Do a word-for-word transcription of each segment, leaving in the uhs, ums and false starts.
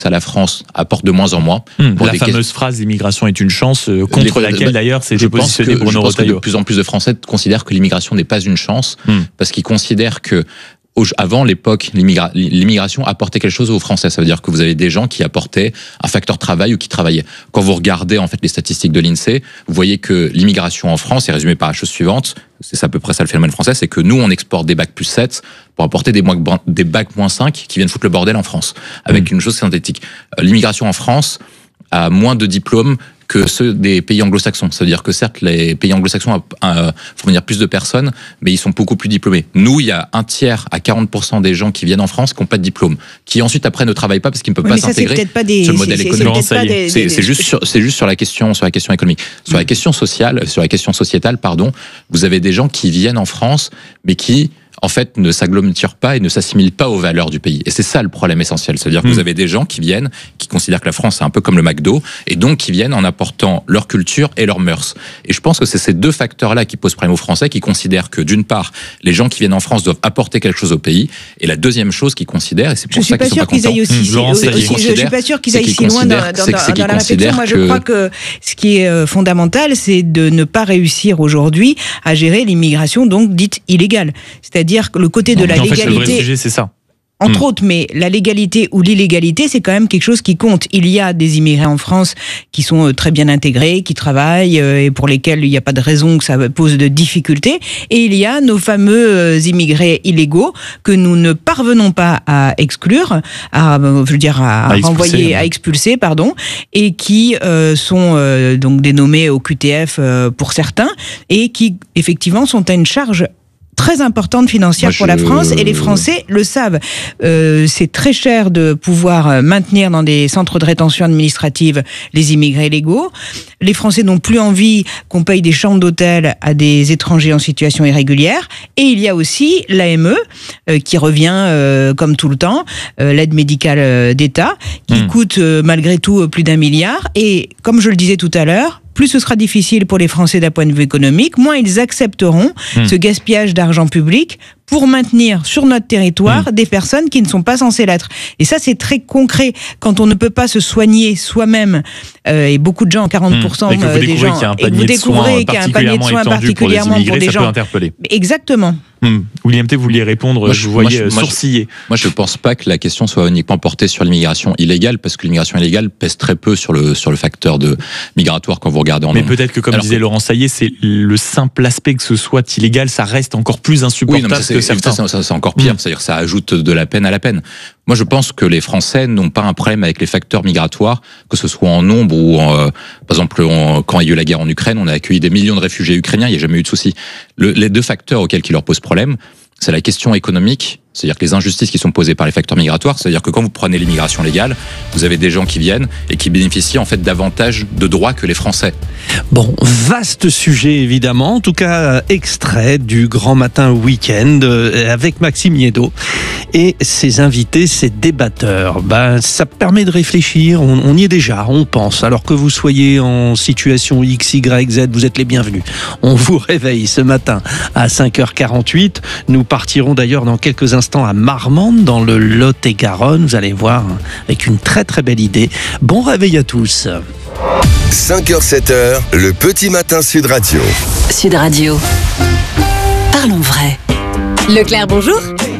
à la France apporte de moins en moins. Mmh, la fameuse questions... phrase « l'immigration est une chance euh, » contre les... laquelle d'ailleurs s'est positionné Bruno Retailleau. Je pense que de plus en plus de Français considèrent que l'immigration n'est pas une chance mmh. parce qu'ils considèrent que avant l'époque, l'immigra... l'immigration apportait quelque chose aux Français. Ça veut dire que vous avez des gens qui apportaient un facteur travail ou qui travaillaient. Quand vous regardez en fait les statistiques de l'INSEE, vous voyez que l'immigration en France est résumée par la chose suivante. C'est à peu près ça le phénomène français, c'est que nous on exporte des bacs plus sept pour apporter des, des bacs moins cinq qui viennent foutre le bordel en France. Avec mmh. une chose synthétique. L'immigration en France a moins de diplômes que ceux des pays anglo-saxons. Ça veut dire que certes, les pays anglo-saxons euh, font venir plus de personnes, mais ils sont beaucoup plus diplômés. Nous, il y a un tiers à quarante pour cent des gens qui viennent en France qui n'ont pas de diplôme, qui ensuite après ne travaillent pas parce qu'ils ne peuvent oui, pas s'intégrer pas des, sur le modèle c'est, économique. C'est, des, c'est, des, c'est, juste sur, c'est juste sur la question, sur la question économique. Sur mmh. la question sociale, sur la question sociétale, pardon, vous avez des gens qui viennent en France, mais qui en fait, ne s'aggloménèrent pas et ne s'assimilent pas aux valeurs du pays. Et c'est ça le problème essentiel. C'est-à-dire que mmh. vous avez des gens qui viennent, qui considèrent que la France est un peu comme le McDo, et donc qui viennent en apportant leur culture et leurs mœurs. Et je pense que c'est ces deux facteurs-là qui posent problème aux Français, qui considèrent que, d'une part, les gens qui viennent en France doivent apporter quelque chose au pays, et la deuxième chose qu'ils considèrent, et c'est pour je ça qu'ils sont pas contents... Aussi, mmh, aussi, aussi, je suis pas sûr qu'ils aillent si loin dans, dans, dans, dans la réflexion. Moi, je que... crois que ce qui est fondamental, c'est de ne pas réussir aujourd'hui à gérer l'immigration, donc dite illégale. C'est-à-dire que le côté de non, la en légalité. Fait, le vrai sujet, c'est ça. Entre mmh. autres, mais la légalité ou l'illégalité, c'est quand même quelque chose qui compte. Il y a des immigrés en France qui sont très bien intégrés, qui travaillent et pour lesquels il n'y a pas de raison que ça pose de difficultés. Et il y a nos fameux immigrés illégaux que nous ne parvenons pas à exclure, à, je veux dire, à, à renvoyer, expulser, à expulser, pardon, et qui euh, sont euh, donc dénommés au Q T F euh, pour certains et qui effectivement sont à une charge très importante financière Moi, pour je... la France, et les Français le savent. Euh, c'est très cher de pouvoir maintenir dans des centres de rétention administrative les immigrés légaux. Les Français n'ont plus envie qu'on paye des chambres d'hôtel à des étrangers en situation irrégulière. Et il y a aussi l'A M E euh, qui revient euh, comme tout le temps, euh, l'aide médicale d'État, qui mmh. coûte euh, malgré tout plus d'un milliard. Et comme je le disais tout à l'heure, plus ce sera difficile pour les Français d'un point de vue économique, moins ils accepteront mmh. ce gaspillage d'argent public pour maintenir sur notre territoire mmh. des personnes qui ne sont pas censées l'être. Et ça, c'est très concret. Quand on ne peut pas se soigner soi-même, euh, et beaucoup de gens, quarante pour cent mmh. des gens, et que vous découvrez qu'il y a un panier de soins particulièrement pour, pour des gens. Exactement. Hum. William T, vous vouliez répondre, moi, je vous voyais moi, sourciller. Moi, je ne pense pas que la question soit uniquement portée sur l'immigration illégale, parce que l'immigration illégale pèse très peu sur le, sur le facteur de migratoire quand vous regardez en Mais nombre. peut-être que, comme Alors disait que... Laurent Saillet, c'est le simple aspect que ce soit illégal, ça reste encore plus insupportable oui, non, ça, que certains. Ça, ça, c'est encore pire, mmh. c'est-à-dire que ça ajoute de la peine à la peine. Moi, je pense que les Français n'ont pas un problème avec les facteurs migratoires, que ce soit en nombre ou, en, euh, par exemple, on, quand il y a eu la guerre en Ukraine, on a accueilli des millions de réfugiés ukrainiens, il n'y a jamais eu de souci. Le, les deux facteurs auxquels qui leur posent problème, c'est la question économique, c'est-à-dire que les injustices qui sont posées par les facteurs migratoires, c'est-à-dire que quand vous prenez l'immigration légale, vous avez des gens qui viennent et qui bénéficient en fait davantage de droits que les Français. Bon, vaste sujet évidemment, en tout cas extrait du Grand Matin Week-end avec Maxime Yeddo et ses invités, ses débatteurs. Ben, ça permet de réfléchir, on, on y est déjà, on pense. Alors que vous soyez en situation X, Y, Z, vous êtes les bienvenus. On vous réveille ce matin à cinq heures quarante-huit. Nous partirons d'ailleurs dans quelques instants à Marmande, dans le Lot-et-Garonne. Vous allez voir, avec une très très belle idée. Bon réveil à tous. cinq heures sept heures, le petit matin Sud Radio. Sud Radio. Parlons vrai. Leclerc, bonjour.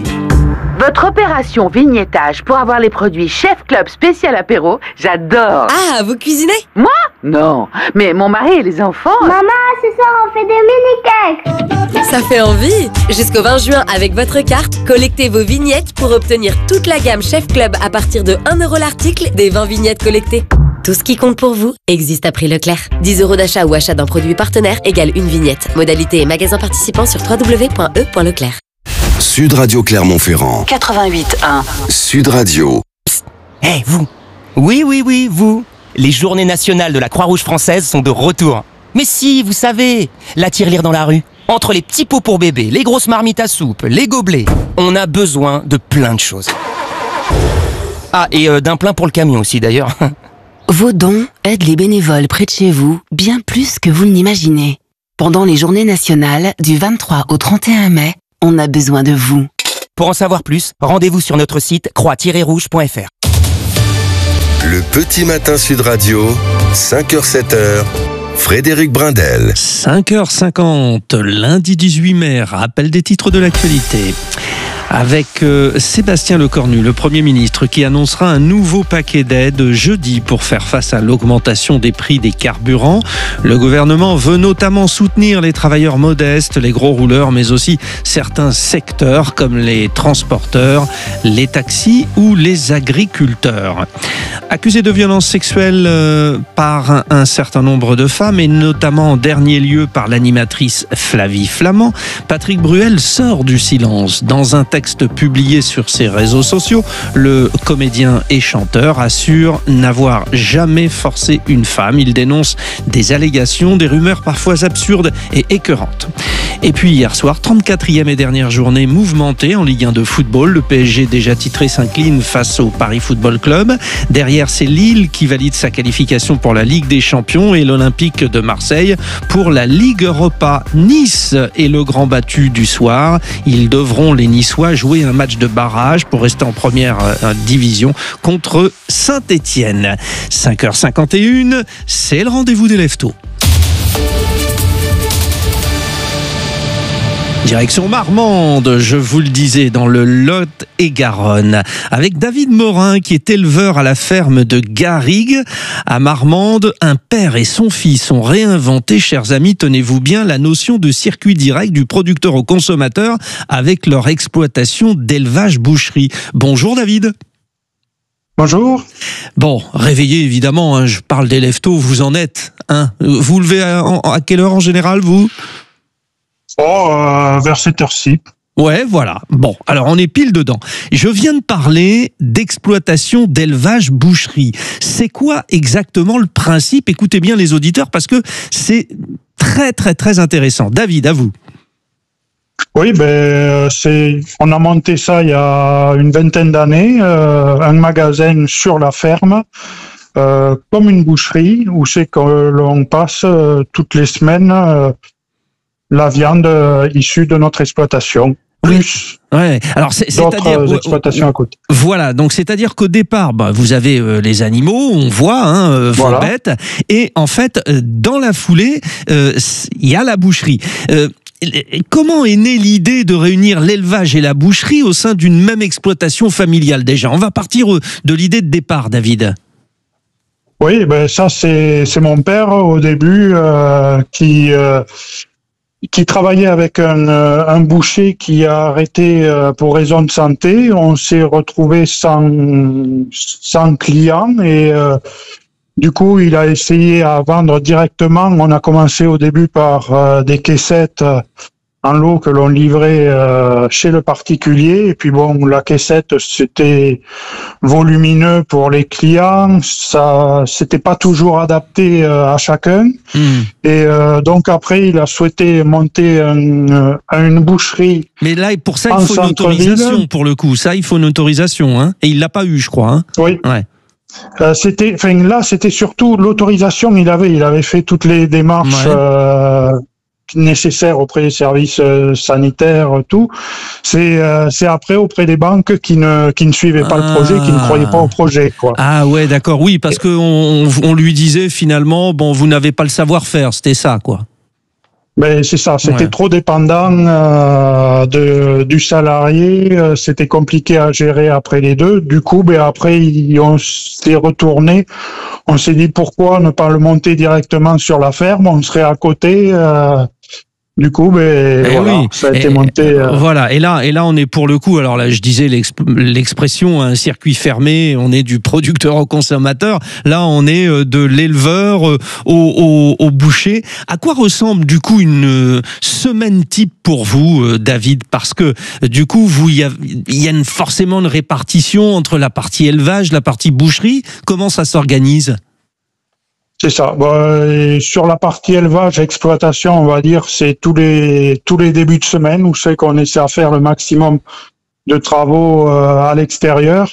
Votre opération vignettage pour avoir les produits Chef Club spécial apéro, j'adore. Ah, vous cuisinez? Moi? Non, mais mon mari et les enfants... Maman, ce soir on fait des mini-cakes. Ça fait envie. Jusqu'au vingt juin, avec votre carte, collectez vos vignettes pour obtenir toute la gamme Chef Club à partir de un euro l'article des vingt vignettes collectées. Tout ce qui compte pour vous existe à prix Leclerc. dix euros d'achat ou achat d'un produit partenaire égale une vignette. Modalité et magasin participant sur w w w point e point leclerc. Sud Radio Clermont-Ferrand. quatre-vingt-huit un. Sud Radio. Hé, hey, vous. Oui, oui, oui, vous. Les journées nationales de la Croix-Rouge française sont de retour. Mais si, vous savez, la tirelire dans la rue. Entre les petits pots pour bébé, les grosses marmites à soupe, les gobelets, on a besoin de plein de choses. Ah, et euh, d'un plein pour le camion aussi d'ailleurs. Vos dons aident les bénévoles près de chez vous bien plus que vous ne l'imaginez. Pendant les journées nationales du vingt-trois au trente et un mai, on a besoin de vous. Pour en savoir plus, rendez-vous sur notre site croix tiret rouge point f r. Le Petit Matin Sud Radio, cinq heures sept heures. Frédéric Brindel. cinq heures cinquante, lundi dix-huit mai, rappel des titres de l'actualité. Avec euh, Sébastien Lecornu, le Premier ministre, qui annoncera un nouveau paquet d'aides jeudi pour faire face à l'augmentation des prix des carburants. Le gouvernement veut notamment soutenir les travailleurs modestes, les gros rouleurs, mais aussi certains secteurs comme les transporteurs, les taxis ou les agriculteurs. Accusé de violences sexuelles euh, par un, un certain nombre de femmes, et notamment en dernier lieu par l'animatrice Flavie Flament, Patrick Bruel sort du silence. Dans un texte publié sur ses réseaux sociaux, le comédien et chanteur assure n'avoir jamais forcé une femme. Il dénonce des allégations, des rumeurs parfois absurdes et écœurantes. Et puis hier soir, trente-quatrième et dernière journée mouvementée en Ligue un de football. Le P S G déjà titré s'incline face au Paris Football Club. Derrière, c'est Lille qui valide sa qualification pour la Ligue des Champions et l'Olympique de Marseille pour la Ligue Europa. Nice est le grand battu du soir. Ils devront, les Niçois, jouer un match de barrage pour rester en première euh, division contre Saint-Étienne. cinq heures cinquante et une, c'est le rendez-vous des lève-tôt. Direction Marmande, je vous le disais, dans le Lot-et-Garonne, avec David Morin qui est éleveur à la ferme de Garrigues. À Marmande, un père et son fils ont réinventé, chers amis, tenez-vous bien, la notion de circuit direct du producteur au consommateur avec leur exploitation d'élevage-boucherie. Bonjour David. Bonjour. Bon, réveillé évidemment, hein, je parle des lève-tôt, vous en êtes. Hein, vous levez à, à quelle heure en général, vous ? Oh, euh, vers cette heure-ci. Ouais, voilà. Bon, alors on est pile dedans. Je viens de parler d'exploitation d'élevage-boucherie. C'est quoi exactement le principe ? Écoutez bien les auditeurs parce que c'est très très très intéressant. David, à vous. Oui, ben c'est, on a monté ça il y a une vingtaine d'années, euh, un magasin sur la ferme, euh, comme une boucherie où c'est que l'on passe euh, toutes les semaines. Euh, la viande euh, issue de notre exploitation, plus oui. ouais. Alors c'est, d'autres c'est-à-dire, exploitations à côté. Voilà, donc c'est-à-dire qu'au départ, bah, vous avez euh, les animaux, on voit, hein, euh, vos voilà. bêtes, et en fait, euh, dans la foulée, il euh, y a la boucherie. Euh, Comment est née l'idée de réunir l'élevage et la boucherie au sein d'une même exploitation familiale déjà ? On va partir de l'idée de départ, David. Oui, ben ça c'est c'est mon père au début euh, qui euh, qui travaillait avec un, un boucher qui a arrêté pour raison de santé. On s'est retrouvé sans sans clients et euh, du coup il a essayé à vendre directement. On a commencé au début par euh, des caissettes en lot que l'on livrait euh, chez le particulier. Et puis bon, la caissette, c'était volumineux pour les clients. Ça, c'était pas toujours adapté euh, à chacun. Mmh. Et euh, donc après, il a souhaité monter un, une boucherie. Mais là, pour ça, il faut une autorisation pour le coup. Ça, il faut une autorisation, hein. Et il l'a pas eu, je crois. Hein. Oui. Ouais. Euh, c'était, enfin là, c'était surtout l'autorisation. Il avait, il avait fait toutes les démarches. Ouais. Euh, nécessaires auprès des services euh, sanitaires, tout. C'est euh, c'est après auprès des banques qui ne qui ne suivaient pas ah. le projet, qui ne croyaient pas au projet, quoi. Ah ouais, d'accord, oui, parce que on, on lui disait finalement, bon, vous n'avez pas le savoir-faire, c'était ça, quoi. Ben c'est ça, c'était ouais. trop dépendant euh, de du salarié, euh, c'était compliqué à gérer après les deux. Du coup, ben après on s'est retourné, on s'est dit pourquoi ne pas le monter directement sur la ferme, on serait à côté. Euh, Du coup, ben, voilà, oui. ça a été et, monté. Euh... Voilà, et là, et là, on est pour le coup. Alors là, je disais l'exp- l'expression un circuit fermé. On est du producteur au consommateur. Là, on est de l'éleveur au, au, au boucher. À quoi ressemble du coup une semaine type pour vous, David ? Parce que du coup, vous, il y a, y a une, forcément une répartition entre la partie élevage, la partie boucherie. Comment ça s'organise ? C'est ça. Bon, sur la partie élevage, exploitation, on va dire, c'est tous les tous les débuts de semaine où c'est qu'on essaie à faire le maximum de travaux euh, à l'extérieur,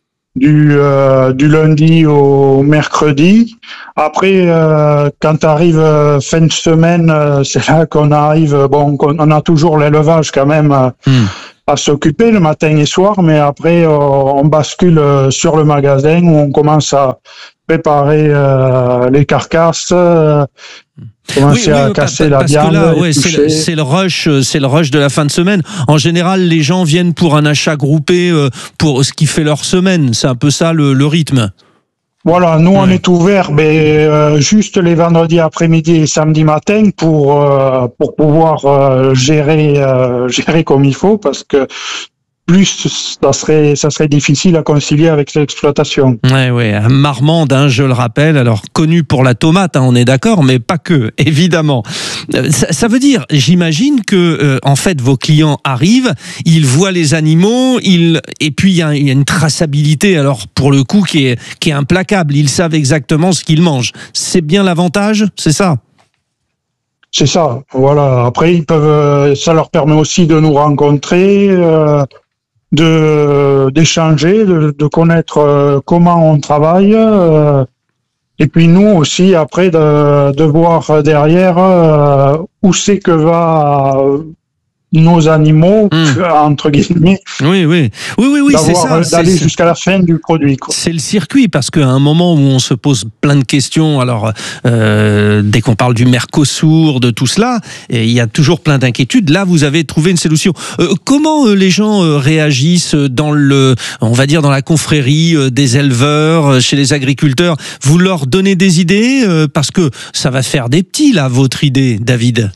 du euh, du lundi au mercredi. Après, euh, quand arrive euh, fin de semaine, euh, c'est là qu'on arrive. Bon, on a toujours l'élevage quand même. Euh, mmh. à s'occuper le matin et soir, mais après, euh, on bascule sur le magasin où on commence à préparer euh, les carcasses, euh, commencer oui, oui, à oui, casser pa- la parce viande. que là, ouais, éplucher. c'est, le, c'est le rush, c'est le rush de la fin de semaine. En général, les gens viennent pour un achat groupé euh, pour ce qui fait leur semaine. C'est un peu ça le, le rythme. Voilà, nous, Ouais. on est ouvert ben, euh, juste les vendredis après-midi et samedi matin pour euh, pour pouvoir euh, gérer euh, gérer comme il faut, parce que plus ça serait ça serait difficile à concilier avec l'exploitation. Ouais, ouais, à Marmande, hein, je le rappelle, alors connu pour la tomate, hein, on est d'accord, mais pas que, évidemment. Euh, ça, ça veut dire, j'imagine que euh, en fait vos clients arrivent, ils voient les animaux, ils et puis il y a, il y a une traçabilité, alors pour le coup qui est qui est implacable. Ils savent exactement ce qu'ils mangent. C'est bien l'avantage, c'est ça. C'est ça. Voilà. Après, ils peuvent, euh, ça leur permet aussi de nous rencontrer, euh, de d'échanger, de, de connaître euh, comment on travaille. Euh, et puis nous aussi, après, de, de voir derrière euh, où c'est que va nos animaux, Mmh. entre guillemets, Oui, oui, oui, oui, oui, c'est d'avoir, ça. d'aller c'est- c'est- jusqu'à la fin du produit, quoi. C'est le circuit, parce qu'à un moment où on se pose plein de questions, alors euh, dès qu'on parle du Mercosur, de tout cela, et il y a toujours plein d'inquiétudes. Là, vous avez trouvé une solution. Euh, comment euh, les gens euh, réagissent dans le, on va dire dans la confrérie euh, des éleveurs, euh, chez les agriculteurs? Vous leur donnez des idées euh, parce que ça va faire des petits là, votre idée, David.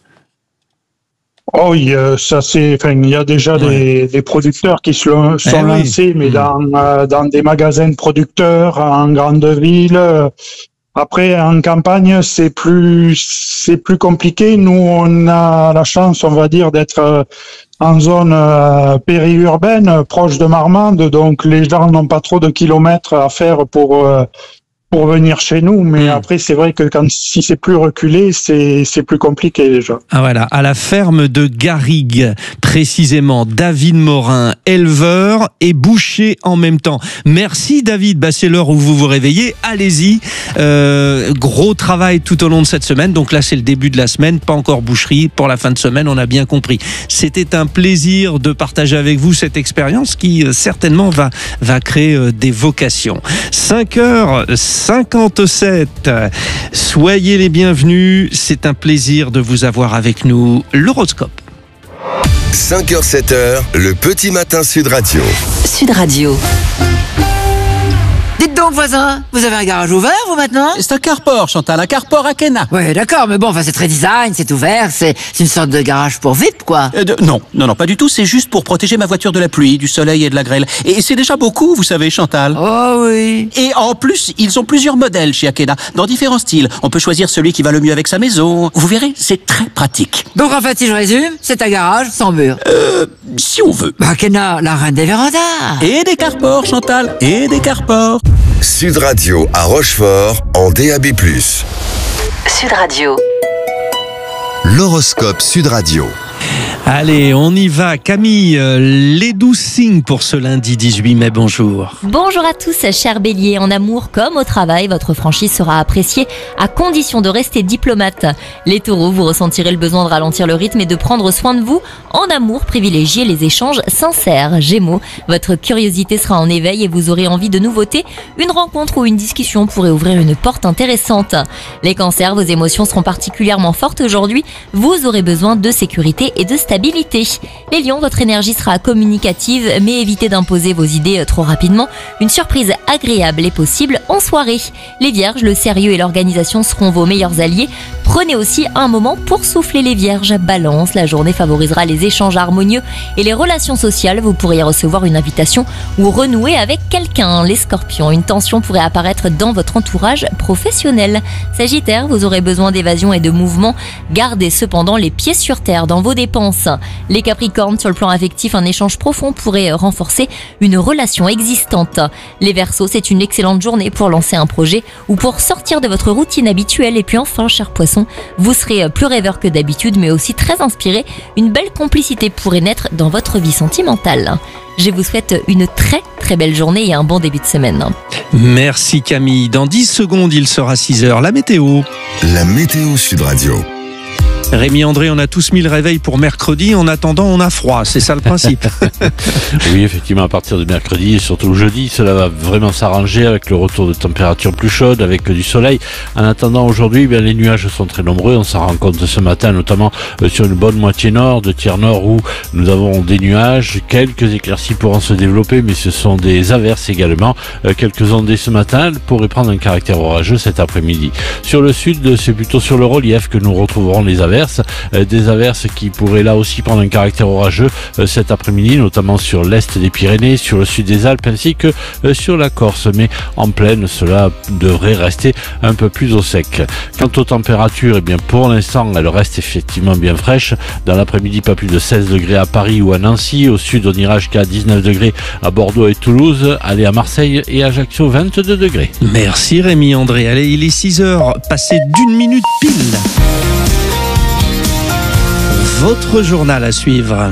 Oh, il y a, ça c'est, enfin, il y a déjà Ouais. des, des producteurs qui se sont Eh oui. lancés, mais Mmh. dans, euh, dans des magasins de producteurs en grande ville. Après, en campagne, c'est plus, c'est plus compliqué. Nous, on a la chance, on va dire, d'être euh, en zone euh, périurbaine, proche de Marmande, donc les gens n'ont pas trop de kilomètres à faire pour euh, pour venir chez nous. Mais Mmh. après, c'est vrai que quand si c'est plus reculé, c'est c'est plus compliqué déjà. Ah voilà, à la ferme de Garrigue, précisément, David Morin, éleveur et boucher en même temps. Merci David, bah, c'est l'heure où vous vous réveillez, allez-y. Euh, gros travail tout au long de cette semaine, donc là c'est le début de la semaine, pas encore boucherie, pour la fin de semaine, on a bien compris. C'était un plaisir de partager avec vous cette expérience qui euh, certainement va, va créer euh, des vocations. cinq heures cinquante-sept, soyez les bienvenus, c'est un plaisir de vous avoir avec nous. L'horoscope. cinq heures sept heures, le petit matin Sud Radio. Sud Radio. Dites donc, voisin, vous avez un garage ouvert, vous, maintenant? C'est un carport, Chantal, un carport Akena. Ouais, d'accord, mais bon, enfin, c'est très design, c'est ouvert, c'est c'est une sorte de garage pour V I P, quoi. Euh, de- non, non, non, pas du tout, c'est juste pour protéger ma voiture de la pluie, du soleil et de la grêle. Et c'est déjà beaucoup, vous savez, Chantal. Oh oui. Et en plus, ils ont plusieurs modèles chez Akena, dans différents styles. On peut choisir celui qui va le mieux avec sa maison. Vous verrez, c'est très pratique. Donc, en fait, si je résume, c'est un garage sans mur. Euh, si on veut. Bah, Akena, la reine des vérandas. Et des carports, Chantal, et des carports. Sud Radio à Rochefort en D A B plus. Sud Radio. L'horoscope Sud Radio. Allez, on y va. Camille, euh, les douze signes pour ce lundi dix-huit mai, bonjour. Bonjour à tous, chers béliers. En amour comme au travail, votre franchise sera appréciée à condition de rester diplomate. Les taureaux, vous ressentirez le besoin de ralentir le rythme et de prendre soin de vous. En amour, privilégiez les échanges sincères. Gémeaux, votre curiosité sera en éveil et vous aurez envie de nouveautés. Une rencontre ou une discussion pourrait ouvrir une porte intéressante. Les cancers, vos émotions seront particulièrement fortes aujourd'hui. Vous aurez besoin de sécurité et de stabilité. Les lions, votre énergie sera communicative, mais évitez d'imposer vos idées trop rapidement. Une surprise agréable est possible en soirée. Les vierges, le sérieux et l'organisation seront vos meilleurs alliés. Prenez aussi un moment pour souffler les vierges. Balance, la journée favorisera les échanges harmonieux et les relations sociales. Vous pourriez recevoir une invitation ou renouer avec quelqu'un. Les scorpions, une tension pourrait apparaître dans votre entourage professionnel. Sagittaire, vous aurez besoin d'évasion et de mouvement. Gardez cependant les pieds sur terre dans vos dépenses. Les capricornes, sur le plan affectif, un échange profond pourrait renforcer une relation existante. Les verseaux, c'est une excellente journée pour lancer un projet ou pour sortir de votre routine habituelle. Et puis enfin, cher poisson, vous serez plus rêveur que d'habitude, mais aussi très inspiré. Une belle complicité pourrait naître dans votre vie sentimentale. Je vous souhaite une très très belle journée et un bon début de semaine. Merci Camille. Dans dix secondes, il sera six heures. La météo. La météo Sud Radio. Rémi André, on a tous mis le réveil pour mercredi. En attendant, on a froid. C'est ça le principe. Oui, effectivement, à partir de mercredi et surtout jeudi, cela va vraiment s'arranger avec le retour de températures plus chaudes, avec du soleil. En attendant, aujourd'hui, eh bien, les nuages sont très nombreux. On s'en rend compte ce matin, notamment euh, sur une bonne moitié nord, de tiers nord, où nous avons des nuages. Quelques éclaircies pourront se développer, mais ce sont des averses également. Euh, quelques ondées ce matin pourraient prendre un caractère orageux cet après-midi. Sur le sud, c'est plutôt sur le relief que nous retrouverons les averses. Euh, des averses qui pourraient là aussi prendre un caractère orageux euh, cet après-midi, notamment sur l'est des Pyrénées, sur le sud des Alpes ainsi que euh, sur la Corse. Mais en plaine, cela devrait rester un peu plus au sec. Quant aux températures, eh bien pour l'instant, elles restent effectivement bien fraîches. Dans l'après-midi, pas plus de seize degrés à Paris ou à Nancy. Au sud, on ira jusqu'à dix-neuf degrés à Bordeaux et Toulouse. Allez à Marseille et Ajaccio, vingt-deux degrés. Merci Rémi André. Allez, il est six heures, passé d'une minute pile. Votre journal à suivre.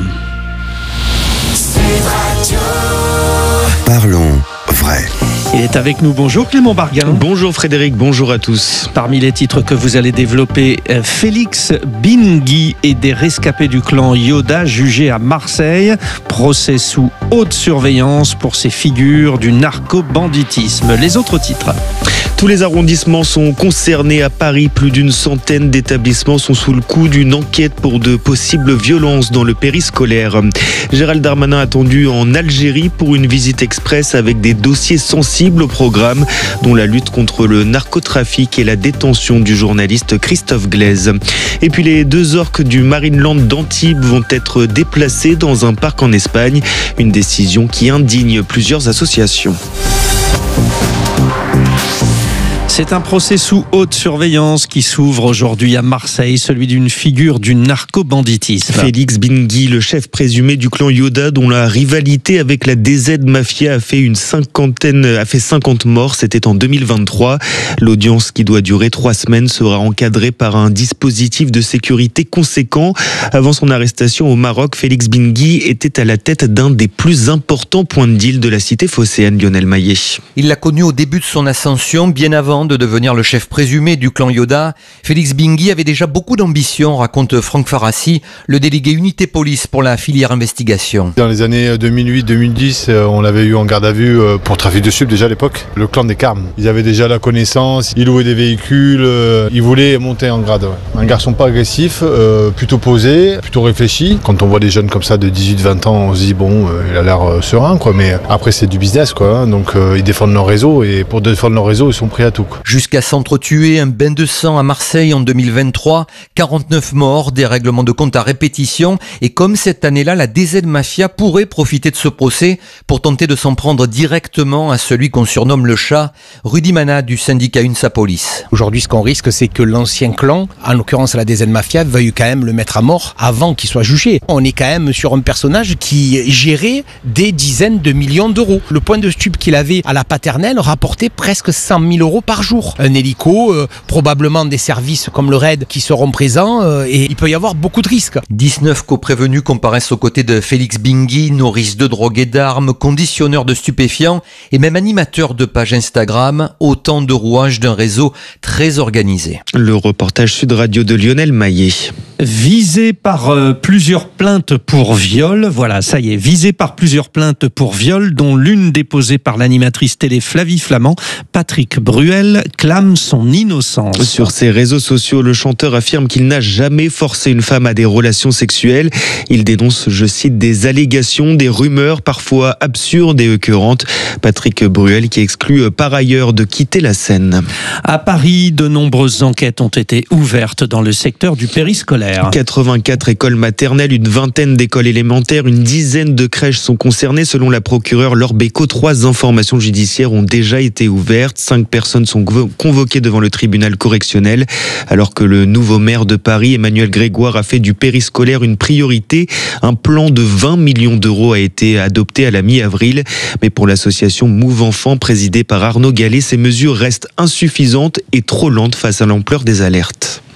Parlons vrai. Il est avec nous. Bonjour Clément Barguin. Bonjour Frédéric, bonjour à tous. Parmi les titres que vous allez développer, Félix Bingui et des rescapés du clan Yoda jugés à Marseille. Procès sous haute surveillance pour ces figures du narco-banditisme. Les autres titres. Tous les arrondissements sont concernés à Paris. Plus d'une centaine d'établissements sont sous le coup d'une enquête pour de possibles violences dans le périscolaire. Gérald Darmanin attendu en Algérie pour une visite express avec des dossiers sensibles au programme, dont la lutte contre le narcotrafic et la détention du journaliste Christophe Glaise. Et puis les deux orques du Marineland d'Antibes vont être déplacés dans un parc en Espagne. Une décision qui indigne plusieurs associations. C'est un procès sous haute surveillance qui s'ouvre aujourd'hui à Marseille, celui d'une figure du narco-banditisme. Félix Bingui, le chef présumé du clan Yoda, dont la rivalité avec la D Z Mafia a fait une cinquantaine, a fait cinquante morts, c'était en deux mille vingt-trois. L'audience, qui doit durer trois semaines, sera encadrée par un dispositif de sécurité conséquent. Avant son arrestation au Maroc, Félix Bingui était à la tête d'un des plus importants points de deal de la cité phocéenne, Lionel Maillet. Il l'a connu au début de son ascension, bien avant de devenir le chef présumé du clan Yoda. Félix Bingui avait déjà beaucoup d'ambition, raconte Franck Farassi, le délégué unité police pour la filière investigation. Dans les années deux mille huit deux mille dix, on l'avait eu en garde à vue pour trafic de stupes déjà à l'époque. Le clan des Carmes. Ils avaient déjà la connaissance, ils louaient des véhicules, ils voulaient monter en grade. Un garçon pas agressif, plutôt posé, plutôt réfléchi. Quand on voit des jeunes comme ça de dix-huit vingt ans, on se dit bon, il a l'air serein quoi. Mais après c'est du business quoi. Donc ils défendent leur réseau et pour défendre leur réseau, ils sont prêts à tout. Jusqu'à s'entretuer, un bain de sang à Marseille en deux mille vingt-trois, quarante-neuf morts, des règlements de compte à répétition, et comme cette année-là, la D Z Mafia pourrait profiter de ce procès pour tenter de s'en prendre directement à celui qu'on surnomme le chat, Rudy Mana du syndicat UNSA Police. Aujourd'hui, ce qu'on risque, c'est que l'ancien clan, en l'occurrence la D Z Mafia, veuille quand même le mettre à mort avant qu'il soit jugé. On est quand même sur un personnage qui gérait des dizaines de millions d'euros. Le point de stup qu'il avait à la paternelle rapportait presque cent mille euros par jour. Un hélico, euh, probablement des services comme le R A I D qui seront présents euh, et il peut y avoir beaucoup de risques. dix-neuf coprévenus comparaissent aux côtés de Félix Bingui, nourrice de drogue et d'armes, conditionneur de stupéfiants et même animateur de page Instagram, autant de rouages d'un réseau très organisé. Le reportage Sud Radio de Lionel Maillet. Visé par euh, plusieurs plaintes pour viol, voilà, ça y est, visé par plusieurs plaintes pour viol, dont l'une déposée par l'animatrice télé Flavie Flamand, Patrick Bruel clame son innocence. Sur ses réseaux sociaux, le chanteur affirme qu'il n'a jamais forcé une femme à des relations sexuelles. Il dénonce, je cite, des allégations, des rumeurs parfois absurdes et écœurantes. Patrick Bruel qui exclut par ailleurs de quitter la scène. À Paris, de nombreuses enquêtes ont été ouvertes dans le secteur du périscolaire. quatre-vingt-quatre écoles maternelles, une vingtaine d'écoles élémentaires, une dizaine de crèches sont concernées. Selon la procureure Laure Bécaud, trois informations judiciaires ont déjà été ouvertes. Cinq personnes sont convoquées devant le tribunal correctionnel, alors que le nouveau maire de Paris, Emmanuel Grégoire, a fait du périscolaire une priorité. Un plan de vingt millions d'euros a été adopté à la mi-avril. Mais pour l'association Move Enfants, présidée par Arnaud Gallet, ces mesures restent insuffisantes et trop lentes face à l'ampleur des alertes.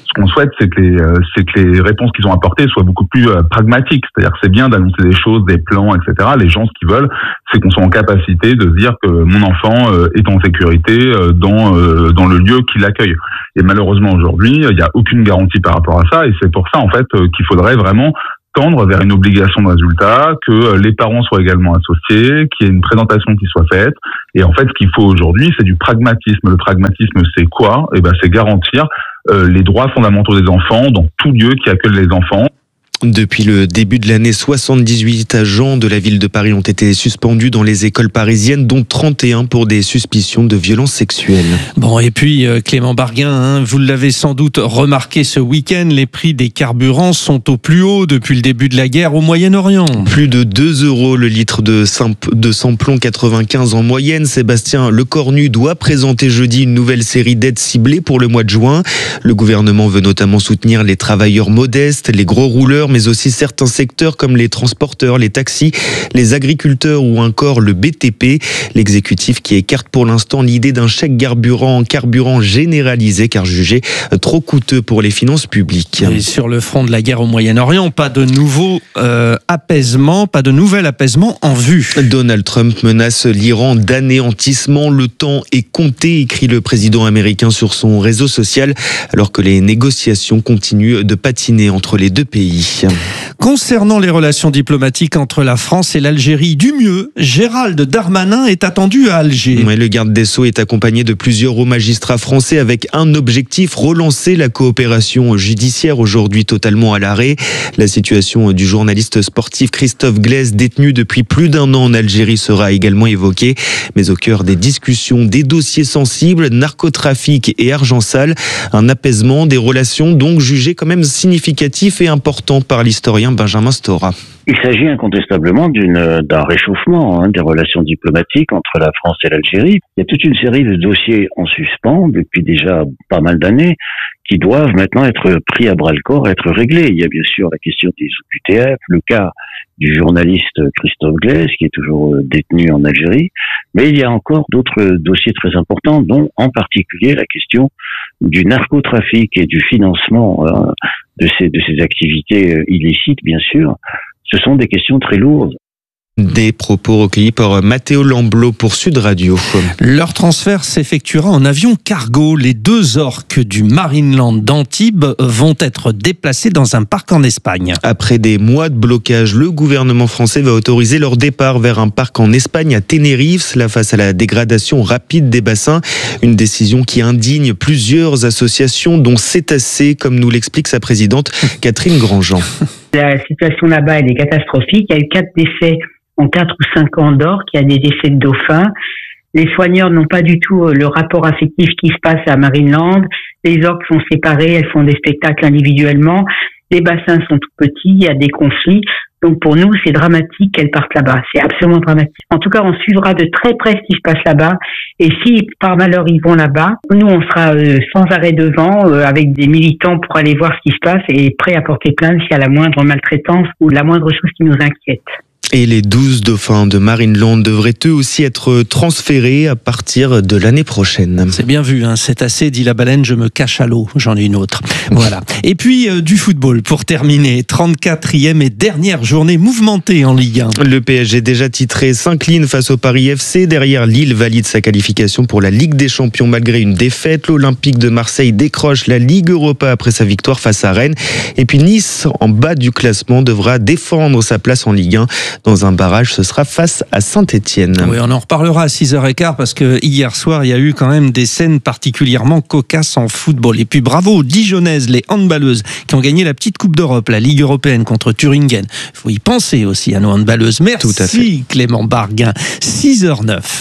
ce qu'on souhaite, c'est que les, euh, c'est que les réponses qui sont apportées soient beaucoup plus euh, pragmatiques. C'est-à-dire que c'est bien d'annoncer des choses, des plans, et cetera. Les gens, ce qu'ils veulent, c'est qu'on soit en capacité de se dire que mon enfant euh, est en sécurité euh, dans euh, dans le lieu qui l'accueille. Et malheureusement aujourd'hui, il n'y a aucune garantie par rapport à ça, et c'est pour ça en fait euh, qu'il faudrait vraiment tendre vers une obligation de résultat, que les parents soient également associés, qu'il y ait une présentation qui soit faite. Et en fait, ce qu'il faut aujourd'hui, c'est du pragmatisme. Le pragmatisme, c'est quoi ? Eh ben, c'est garantir euh, les droits fondamentaux des enfants dans tout lieu qui accueille les enfants. Depuis le début de l'année, soixante-dix-huit agents de la ville de Paris ont été suspendus dans les écoles parisiennes, dont trente et un pour des suspicions de violences sexuelles. Bon, et puis Clément Barguin, hein, vous l'avez sans doute remarqué ce week-end, les prix des carburants sont au plus haut depuis le début de la guerre au Moyen-Orient. Plus de deux euros le litre de, de samplon quatre-vingt-quinze en moyenne. Sébastien Lecornu doit présenter jeudi une nouvelle série d'aides ciblées pour le mois de juin. Le gouvernement veut notamment soutenir les travailleurs modestes, les gros rouleurs, mais aussi certains secteurs comme les transporteurs, les taxis, les agriculteurs ou encore le B T P. L'exécutif qui écarte pour l'instant l'idée d'un chèque carburant, carburant généralisé car jugé trop coûteux pour les finances publiques. Et sur le front de la guerre au Moyen-Orient, pas de nouveau euh, apaisement, pas de nouvel apaisement en vue. Donald Trump menace l'Iran d'anéantissement. Le temps est compté, écrit le président américain sur son réseau social, alors que les négociations continuent de patiner entre les deux pays. Concernant les relations diplomatiques entre la France et l'Algérie, du mieux, Gérald Darmanin est attendu à Alger. Ouais, le garde des Sceaux est accompagné de plusieurs hauts magistrats français avec un objectif, relancer la coopération judiciaire, aujourd'hui totalement à l'arrêt. La situation du journaliste sportif Christophe Glaise, détenu depuis plus d'un an en Algérie, sera également évoquée. Mais au cœur des discussions, des dossiers sensibles, narcotrafic et argent sale, un apaisement des relations donc jugé quand même significatif et important par l'historien Benjamin Stora. Il s'agit incontestablement d'une, d'un réchauffement hein, des relations diplomatiques entre la France et l'Algérie. Il y a toute une série de dossiers en suspens depuis déjà pas mal d'années qui doivent maintenant être pris à bras-le-corps et être réglés. Il y a bien sûr la question des O Q T F, le cas du journaliste Christophe Glaise qui est toujours détenu en Algérie, mais il y a encore d'autres dossiers très importants, dont en particulier la question du narcotrafic et du financement euh, de ces, de ces activités illicites, bien sûr. Ce sont des questions très lourdes. Des propos recueillis par Matteo Lamblot pour Sud Radio. Leur transfert s'effectuera en avion cargo. Les deux orques du Marineland d'Antibes vont être déplacés dans un parc en Espagne. Après des mois de blocage, le gouvernement français va autoriser leur départ vers un parc en Espagne à Tenerife, cela face à la dégradation rapide des bassins. Une décision qui indigne plusieurs associations, dont Cétacé, comme nous l'explique sa présidente Catherine Grandjean. La situation là-bas, elle est catastrophique. Il y a eu quatre décès en quatre ou cinq ans d'orques, il y a des décès de dauphins. Les soigneurs n'ont pas du tout le rapport affectif qui se passe à Marineland. Les orques sont séparées, elles font des spectacles individuellement. Les bassins sont tout petits, il y a des conflits. Donc pour nous, c'est dramatique qu'elles partent là-bas. C'est absolument dramatique. En tout cas, on suivra de très près ce qui se passe là-bas. Et si par malheur ils vont là-bas, nous on sera euh, sans arrêt devant, euh, avec des militants pour aller voir ce qui se passe et prêts à porter plainte s'il y a la moindre maltraitance ou la moindre chose qui nous inquiète. Et les douze dauphins de Marineland devraient eux aussi être transférés à partir de l'année prochaine. C'est bien vu, hein, c'est assez, dit la baleine, je me cache à l'eau. J'en ai une autre. Voilà. Et puis euh, du football, pour terminer, trente-quatrième et dernière journée mouvementée en Ligue un. Le P S G déjà titré s'incline face au Paris F C. Derrière, Lille valide sa qualification pour la Ligue des Champions malgré une défaite. L'Olympique de Marseille décroche la Ligue Europa après sa victoire face à Rennes. Et puis Nice, en bas du classement, devra défendre sa place en Ligue un. Dans un barrage, ce sera face à Saint-Étienne. Oui, on en reparlera à six heures quinze parce que hier soir, il y a eu quand même des scènes particulièrement cocasses en football. Et puis bravo aux Dijonnaises, les handballeuses, qui ont gagné la petite Coupe d'Europe, la Ligue européenne contre Thuringen. Il faut y penser aussi à nos handballeuses. Merci Tout à fait. Clément Barguin. six heures neuf.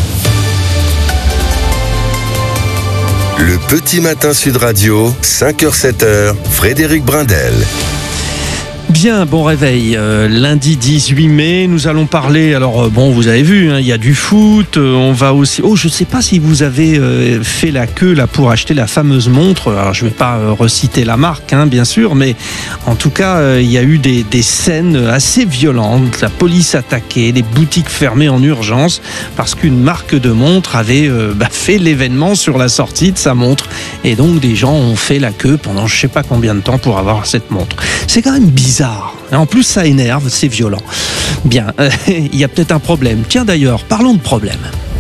Le petit matin Sud Radio, cinq heures sept heures, Frédéric Brindel. Bien, bon réveil, euh, lundi dix-huit mai, nous allons parler, alors euh, bon vous avez vu, hein, il y a du foot, euh, on va aussi, oh je sais pas si vous avez euh, fait la queue là pour acheter la fameuse montre, alors je vais pas euh, reciter la marque hein, bien sûr, mais en tout cas euh, il y a eu des, des scènes assez violentes, la police attaquée, les boutiques fermées en urgence parce qu'une marque de montre avait euh, bah, fait l'événement sur la sortie de sa montre et donc des gens ont fait la queue pendant je sais pas combien de temps pour avoir cette montre. C'est quand même bizarre. En plus, ça énerve, c'est violent. Bien, euh, il y a peut-être un problème. Tiens d'ailleurs, parlons de problème.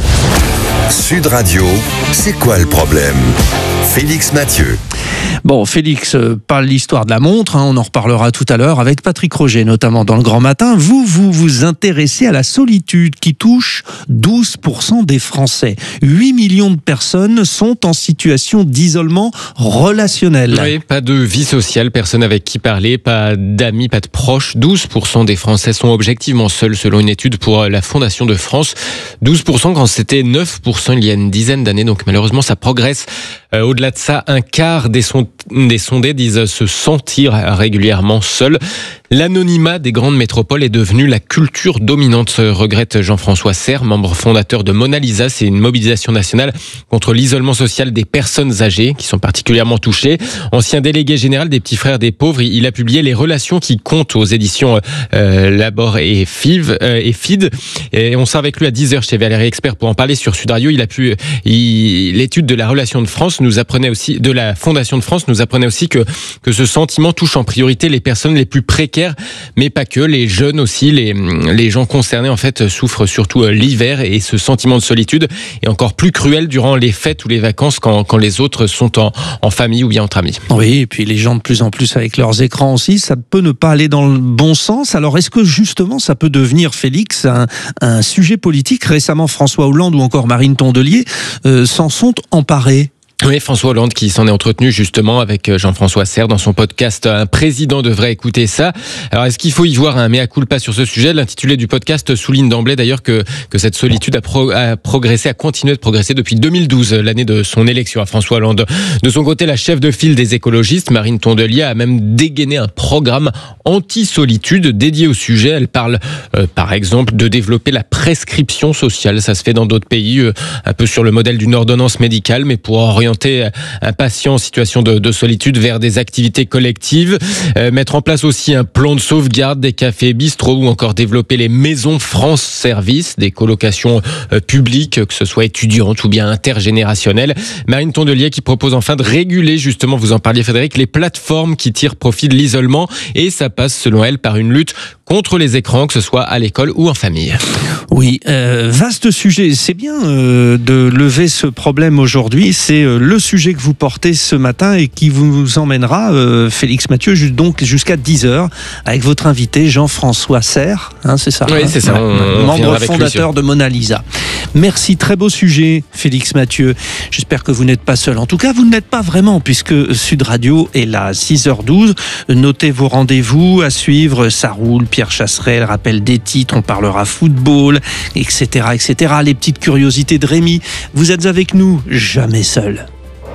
Sud Radio, c'est quoi le problème ? Félix Mathieu. Bon, Félix, euh, parle l'histoire de la montre, hein, on en reparlera tout à l'heure avec Patrick Roger, notamment dans le Grand Matin. Vous, vous vous intéressez à la solitude qui touche douze pour cent des Français. huit millions de personnes sont en situation d'isolement relationnel. Oui, pas de vie sociale, personne avec qui parler, pas d'amis, pas de proches. douze pour cent des Français sont objectivement seuls, selon une étude pour la Fondation de France. douze pour cent quand c'était neuf pour cent il y a une dizaine d'années, donc malheureusement ça progresse. Euh, au-delà de ça, un quart des, son- des sondés disent se sentir régulièrement seuls. L'anonymat des grandes métropoles est devenu la culture dominante, regrette Jean-François Serre, membre fondateur de Mona Lisa. C'est une mobilisation nationale contre l'isolement social des personnes âgées qui sont particulièrement touchées. Ancien délégué général des Petits Frères des Pauvres, il a publié Les relations qui comptent aux éditions euh, Labor et Fiv euh, et Fid. Et on sera avec lui à dix heures chez Valérie Expert pour en parler sur Sud Radio. Il a pu, il, l'étude de la Relation de France nous apprenait aussi, de la Fondation de France nous apprenait aussi que que ce sentiment touche en priorité les personnes les plus précaires, mais pas que, les jeunes aussi, les, les gens concernés en fait souffrent surtout l'hiver et ce sentiment de solitude est encore plus cruel durant les fêtes ou les vacances quand, quand les autres sont en, en famille ou bien entre amis. Oui, et puis les gens de plus en plus avec leurs écrans aussi, ça peut ne pas aller dans le bon sens. Alors est-ce que justement ça peut devenir, Félix, un, un sujet politique ? Récemment, François Hollande ou encore Marine Tondelier euh, s'en sont emparés. Oui, François Hollande qui s'en est entretenu justement avec Jean-François Serre dans son podcast « Un président devrait écouter ça ». Alors, est-ce qu'il faut y voir un mea culpa sur ce sujet ? L'intitulé du podcast souligne d'emblée d'ailleurs que, que cette solitude a, pro, a progressé, a continué de progresser depuis deux mille douze, l'année de son élection à François Hollande. De son côté, la chef de file des écologistes, Marine Tondelier, a même dégainé un programme anti-solitude dédié au sujet. Elle parle, euh, par exemple, de développer la prescription sociale. Ça se fait dans d'autres pays, euh, un peu sur le modèle d'une ordonnance médicale, mais pour orienter un patient en situation de, de solitude vers des activités collectives, euh, mettre en place aussi un plan de sauvegarde des cafés bistrots ou encore développer les maisons France Service, des colocations euh, publiques, que ce soit étudiantes ou bien intergénérationnelles. Marine Tondelier qui propose enfin de réguler, justement, vous en parliez Frédéric, les plateformes qui tirent profit de l'isolement et ça passe selon elle par une lutte contre les écrans, que ce soit à l'école ou en famille. Oui, euh, vaste sujet. C'est bien euh, de lever ce problème aujourd'hui. C'est euh, le sujet que vous portez ce matin et qui vous emmènera, euh, Félix Mathieu, donc jusqu'à dix heures avec votre invité Jean-François Serre. Hein, c'est ça. Oui, hein, c'est ça. On, on membre fondateur de Mona Lisa. Merci, très beau sujet, Félix Mathieu. J'espère que vous n'êtes pas seul. En tout cas, vous ne l'êtes pas vraiment, puisque Sud Radio est là à six heures douze. Notez vos rendez-vous à suivre. Ça roule. Pierre Chasseret, rappel des titres. On parlera football, et cetera, et cetera. Les petites curiosités de Rémi. Vous êtes avec nous, jamais seul.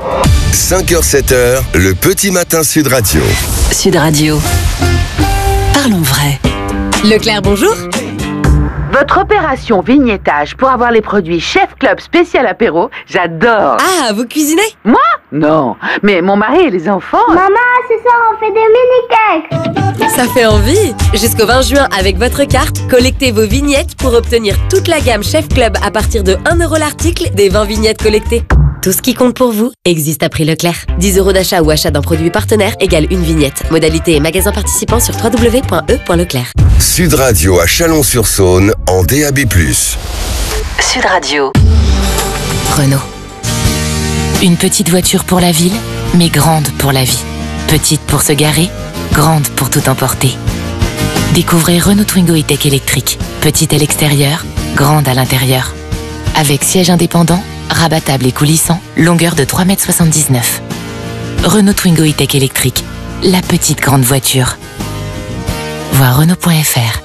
cinq heures sept heures, le petit matin Sud Radio. Sud Radio. Parlons vrai. Leclerc, bonjour. Votre opération vignettage pour avoir les produits Chef Club spécial apéro, j'adore. Ah, vous cuisinez ? Moi ? Non, mais mon mari et les enfants... Maman, ce soir on fait des mini-cakes. Ça fait envie. Jusqu'au vingt juin, avec votre carte, collectez vos vignettes pour obtenir toute la gamme Chef Club à partir de un euro l'article des vingt vignettes collectées. Tout ce qui compte pour vous existe à prix Leclerc. dix euros d'achat ou achat d'un produit partenaire égale une vignette. Modalité et magasin participant sur w w w point e point leclerc. Sud Radio à Chalon-sur-Saône en D A B plus. Sud Radio. Renault. Une petite voiture pour la ville, mais grande pour la vie. Petite pour se garer, grande pour tout emporter. Découvrez Renault Twingo E-Tech électrique. Petite à l'extérieur, grande à l'intérieur. Avec siège indépendant, rabattable et coulissant, longueur de trois mètres soixante-dix-neuf. Renault Twingo E-Tech électrique, la petite grande voiture. Voir Renault point F R.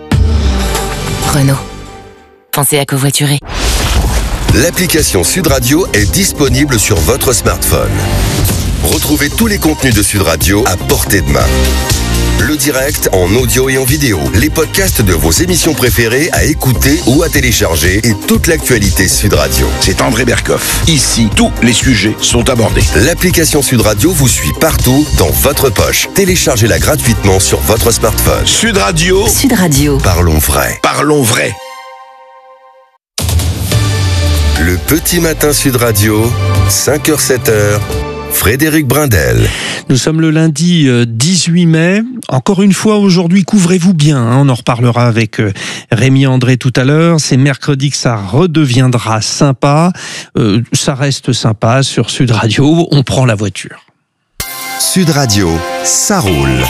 Renault. Pensez à covoiturer. L'application Sud Radio est disponible sur votre smartphone. Retrouvez tous les contenus de Sud Radio à portée de main. Le direct en audio et en vidéo, les podcasts de vos émissions préférées à écouter ou à télécharger et toute l'actualité Sud Radio. C'est André Berkoff. Ici, tous les sujets sont abordés. L'application Sud Radio vous suit partout, dans votre poche. Téléchargez-la gratuitement sur votre smartphone. Sud Radio. Sud Radio. Parlons vrai. Parlons vrai. Le petit matin Sud Radio, cinq heures sept heures. Frédéric Brindel. Nous sommes le lundi dix-huit mai. Encore une fois, aujourd'hui, couvrez-vous bien. Hein. On en reparlera avec Rémi André tout à l'heure. C'est mercredi que ça redeviendra sympa. Euh, ça reste sympa sur Sud Radio. On prend la voiture. Sud Radio, ça roule.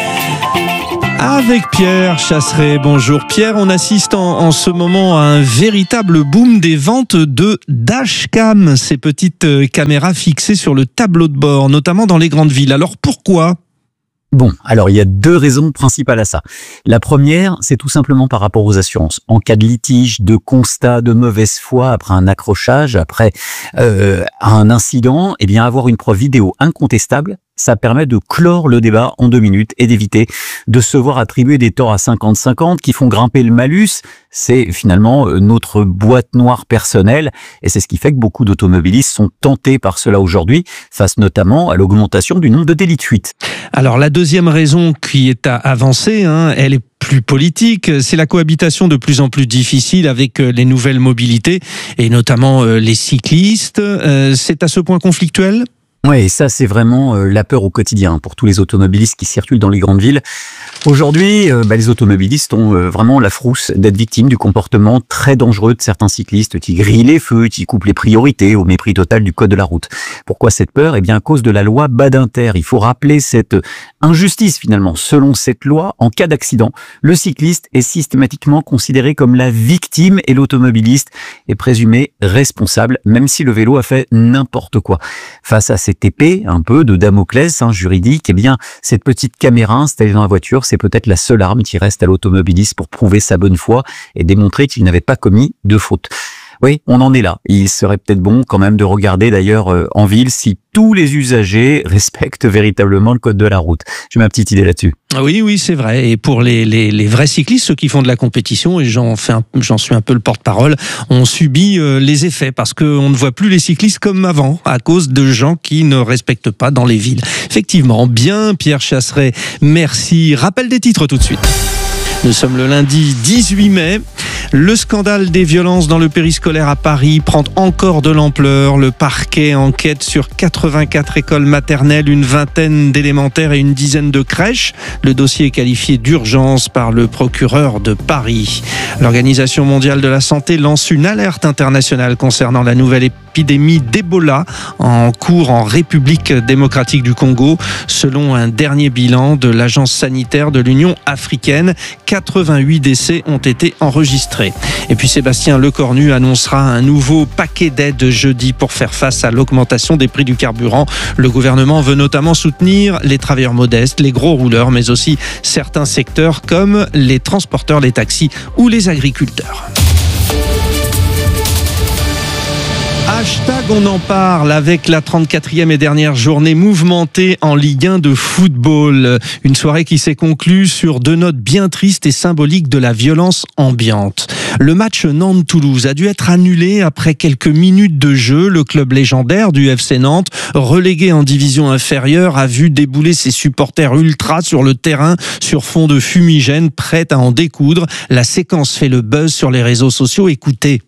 Avec Pierre Chasseret. Bonjour Pierre, on assiste en, en ce moment à un véritable boom des ventes de dashcam, ces petites caméras fixées sur le tableau de bord, notamment dans les grandes villes. Alors pourquoi ? Bon, alors il y a deux raisons principales à ça. La première, c'est tout simplement par rapport aux assurances. En cas de litige, de constat de mauvaise foi après un accrochage, après euh, un incident, eh bien avoir une preuve vidéo incontestable, ça permet de clore le débat en deux minutes et d'éviter de se voir attribuer des torts à cinquante cinquante qui font grimper le malus. C'est finalement notre boîte noire personnelle et c'est ce qui fait que beaucoup d'automobilistes sont tentés par cela aujourd'hui, face notamment à l'augmentation du nombre de délits de fuite. Alors la deuxième raison qui est à avancer, hein, elle est plus politique, c'est la cohabitation de plus en plus difficile avec les nouvelles mobilités et notamment les cyclistes. C'est à ce point conflictuel ? Ouais, et ça c'est vraiment euh, la peur au quotidien pour tous les automobilistes qui circulent dans les grandes villes. Aujourd'hui, euh, bah, les automobilistes ont euh, vraiment la frousse d'être victimes du comportement très dangereux de certains cyclistes qui grillent les feux, qui coupent les priorités au mépris total du code de la route. Pourquoi cette peur ? Eh bien à cause de la loi Badinter. Il faut rappeler cette injustice finalement. Selon cette loi, en cas d'accident, le cycliste est systématiquement considéré comme la victime et l'automobiliste est présumé responsable, même si le vélo a fait n'importe quoi. Face à cette épée un peu de Damoclès hein, juridique, eh bien cette petite caméra installée dans la voiture, c'est peut-être la seule arme qui reste à l'automobiliste pour prouver sa bonne foi et démontrer qu'il n'avait pas commis de faute. Oui, on en est là. Il serait peut-être bon quand même de regarder d'ailleurs euh, en ville si tous les usagers respectent véritablement le code de la route. J'ai ma petite idée là-dessus. Oui, oui, c'est vrai. Et pour les, les, les vrais cyclistes, ceux qui font de la compétition, et j'en, fais un, j'en suis un peu le porte-parole, on subit euh, les effets parce qu'on ne voit plus les cyclistes comme avant à cause de gens qui ne respectent pas dans les villes. Effectivement, bien Pierre Chasseret, merci. Rappel des titres tout de suite. Nous sommes le lundi dix-huit mai. Le scandale des violences dans le périscolaire à Paris prend encore de l'ampleur. Le parquet enquête sur quatre-vingt-quatre écoles maternelles, une vingtaine d'élémentaires et une dizaine de crèches. Le dossier est qualifié d'urgence par le procureur de Paris. L'Organisation mondiale de la santé lance une alerte internationale concernant la nouvelle épidémie d'Ebola en cours en République démocratique du Congo. Selon un dernier bilan de l'Agence sanitaire de l'Union africaine, quatre-vingt-huit décès ont été enregistrés. Et puis Sébastien Lecornu annoncera un nouveau paquet d'aides jeudi pour faire face à l'augmentation des prix du carburant. Le gouvernement veut notamment soutenir les travailleurs modestes, les gros rouleurs, mais aussi certains secteurs comme les transporteurs, les taxis ou les agriculteurs. Hashtag on en parle avec la trente-quatrième et dernière journée mouvementée en Ligue un de football. Une soirée qui s'est conclue sur deux notes bien tristes et symboliques de la violence ambiante. Le match Nantes-Toulouse a dû être annulé après quelques minutes de jeu. Le club légendaire du F C Nantes, relégué en division inférieure, a vu débouler ses supporters ultras sur le terrain sur fond de fumigène, prêts à en découdre. La séquence fait le buzz sur les réseaux sociaux. Écoutez.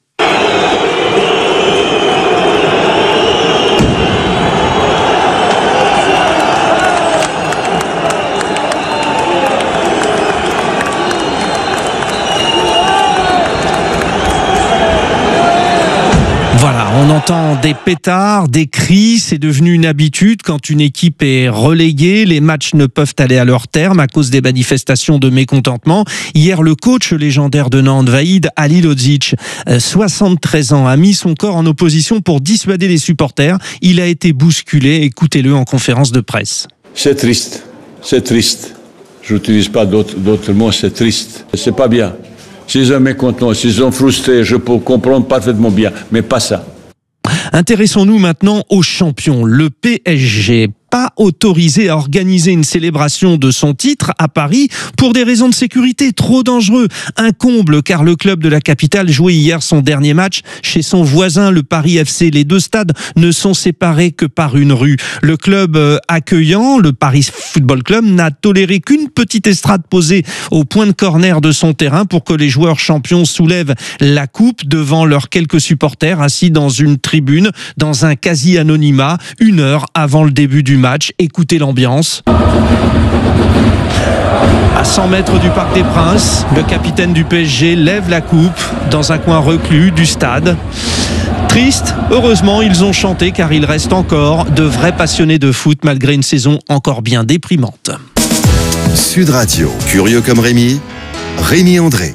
Voilà, on entend des pétards, des cris, c'est devenu une habitude quand une équipe est reléguée, les matchs ne peuvent aller à leur terme à cause des manifestations de mécontentement. Hier, le coach légendaire de Nantes, Vahid Halilodzic, soixante-treize ans, a mis son corps en opposition pour dissuader les supporters. Il a été bousculé, écoutez-le en conférence de presse. C'est triste, c'est triste. Je n'utilise pas d'autres, d'autres mots, c'est triste. C'est pas bien. S'ils sont mécontents, s'ils sont frustrés, je peux comprendre parfaitement bien, mais pas ça. Intéressons-nous maintenant aux champions, le P S G. pas autorisé à organiser une célébration de son titre à Paris pour des raisons de sécurité. Trop dangereux. Un comble car le club de la capitale jouait hier son dernier match chez son voisin, le Paris F C. Les deux stades ne sont séparés que par une rue. Le club accueillant, le Paris Football Club, n'a toléré qu'une petite estrade posée au point de corner de son terrain pour que les joueurs champions soulèvent la coupe devant leurs quelques supporters assis dans une tribune, dans un quasi-anonymat, une heure avant le début du match. Écoutez l'ambiance. À cent mètres du Parc des Princes, le capitaine du P S G lève la coupe dans un coin reclus du stade. Triste, heureusement ils ont chanté car il reste encore de vrais passionnés de foot malgré une saison encore bien déprimante. Sud Radio, curieux comme Rémi, Rémi André.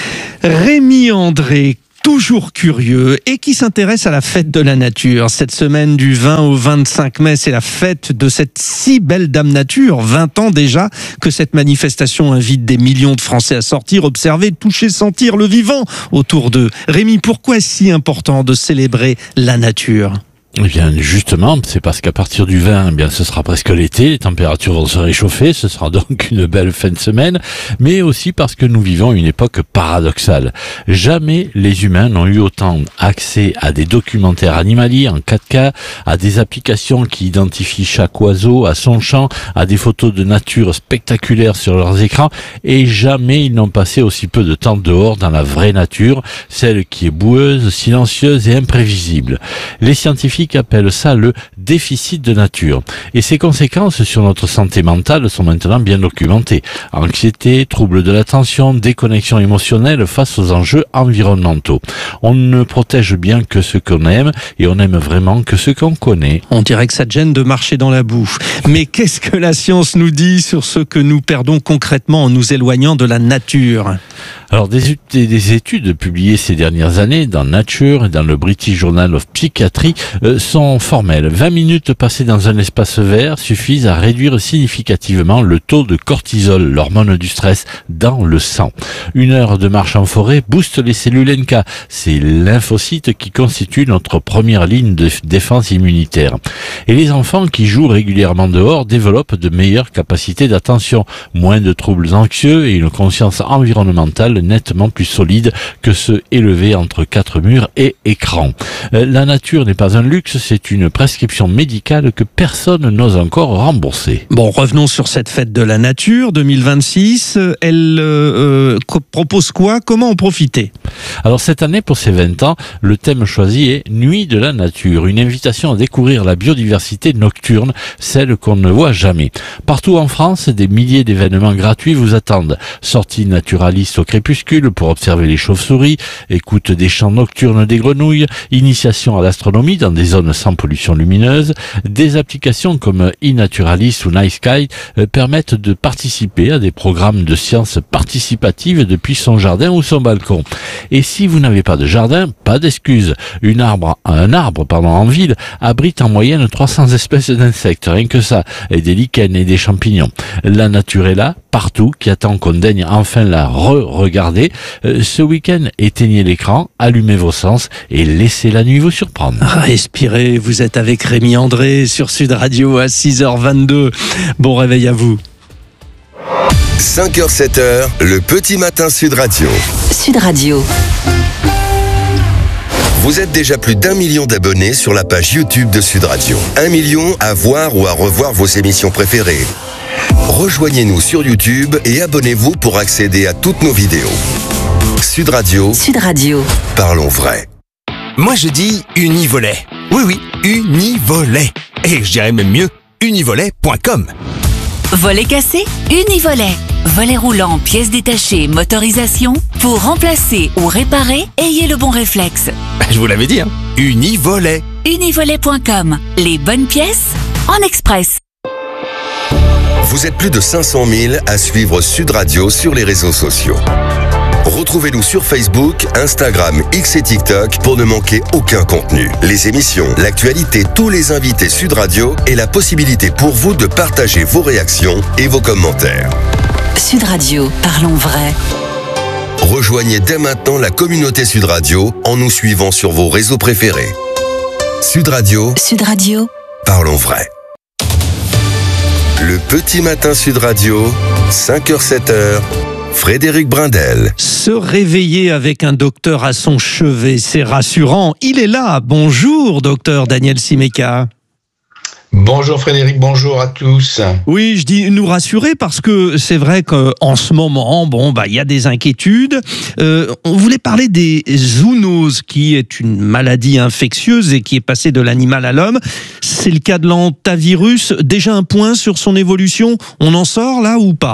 Rémi André, toujours curieux et qui s'intéresse à la fête de la nature. Cette semaine du vingt au vingt-cinq mai, c'est la fête de cette si belle dame nature. vingt ans déjà que cette manifestation invite des millions de Français à sortir, observer, toucher, sentir le vivant autour d'eux. Rémi, pourquoi est-ce si important de célébrer la nature ? Eh bien, justement, c'est parce qu'à partir du vingt, eh bien, ce sera presque l'été, les températures vont se réchauffer, ce sera donc une belle fin de semaine, mais aussi parce que nous vivons une époque paradoxale. Jamais les humains n'ont eu autant accès à des documentaires animaliers en quatre K, à des applications qui identifient chaque oiseau, à son chant, à des photos de nature spectaculaires sur leurs écrans, et jamais ils n'ont passé aussi peu de temps dehors dans la vraie nature, celle qui est boueuse, silencieuse et imprévisible. Les scientifiques appelle ça le déficit de nature. Et ses conséquences sur notre santé mentale sont maintenant bien documentées. Anxiété, troubles de l'attention, déconnexion émotionnelle face aux enjeux environnementaux. On ne protège bien que ce qu'on aime et on aime vraiment que ce qu'on connaît. On dirait que ça te gêne de marcher dans la boue. Mais qu'est-ce que la science nous dit sur ce que nous perdons concrètement en nous éloignant de la nature ? Alors, des, des études publiées ces dernières années dans Nature et dans le British Journal of Psychiatry euh, sont formelles. vingt minutes passées dans un espace vert suffisent à réduire significativement le taux de cortisol, l'hormone du stress, dans le sang. Une heure de marche en forêt booste les cellules N K. C'est lymphocytes qui constituent notre première ligne de défense immunitaire. Et les enfants qui jouent régulièrement dehors développent de meilleures capacités d'attention, moins de troubles anxieux et une conscience environnementale nettement plus solide que ceux élevés entre quatre murs et écran. Euh, la nature n'est pas un luxe, c'est une prescription médicale que personne n'ose encore rembourser. Bon, revenons sur cette fête de la nature deux mille vingt-six. Elle euh, euh, propose quoi ? Comment en profiter ? Alors cette année, pour ses vingt ans, le thème choisi est Nuit de la nature, une invitation à découvrir la biodiversité nocturne, celle qu'on ne voit jamais. Partout en France, des milliers d'événements gratuits vous attendent. Sorties naturalistes au crépuscule pour observer les chauves-souris, écoute des chants nocturnes des grenouilles, initiation à l'astronomie dans des zones sans pollution lumineuse. Des applications comme eNaturalist ou Night Sky euh, permettent de participer à des programmes de sciences participatives depuis son jardin ou son balcon. Et si vous n'avez pas de jardin, pas d'excuse. Une arbre, un arbre pardon, en ville abrite en moyenne trois cents espèces d'insectes, rien que ça, et des lichens et des champignons. La nature est là, partout, qui attend qu'on daigne enfin la re-regarder. Euh, ce week-end, éteignez l'écran, allumez vos sens et laissez la nuit vous surprendre. Respirez, vous êtes avec Rémi André sur Sud Radio à six heures vingt-deux. Bon réveil à vous. cinq heures sept heures, le petit matin Sud Radio. Sud Radio. Vous êtes déjà plus d'un million d'abonnés sur la page YouTube de Sud Radio. Un million à voir ou à revoir vos émissions préférées. Rejoignez-nous sur YouTube et abonnez-vous pour accéder à toutes nos vidéos. Sud Radio. Sud Radio. Parlons vrai. Moi je dis Univolet. Oui oui, Univolet. Et je dirais même mieux, univolet point com. Volet cassé, Univolet. Volet roulant, pièces détachées, motorisation. Pour remplacer ou réparer, ayez le bon réflexe. Je vous l'avais dit, hein. Univolet. univolet point com. Les bonnes pièces en express. Vous êtes plus de cinq cent mille à suivre Sud Radio sur les réseaux sociaux. Retrouvez-nous sur Facebook, Instagram, X et TikTok pour ne manquer aucun contenu. Les émissions, l'actualité, tous les invités Sud Radio et la possibilité pour vous de partager vos réactions et vos commentaires. Sud Radio, parlons vrai. Rejoignez dès maintenant la communauté Sud Radio en nous suivant sur vos réseaux préférés. Sud Radio. Sud Radio. Parlons vrai. Le petit matin Sud Radio, cinq heures sept heures. Frédéric Brindel. Se réveiller avec un docteur à son chevet, c'est rassurant. Il est là. Bonjour, docteur Daniel Simeka. Bonjour Frédéric, bonjour à tous. Oui, je dis nous rassurer parce que c'est vrai qu'en ce moment, bon, bah, il y a des inquiétudes. Euh, on voulait parler des zoonoses, qui est une maladie infectieuse et qui est passée de l'animal à l'homme. C'est le cas de l'hantavirus. Déjà un point sur son évolution. On en sort là ou pas ?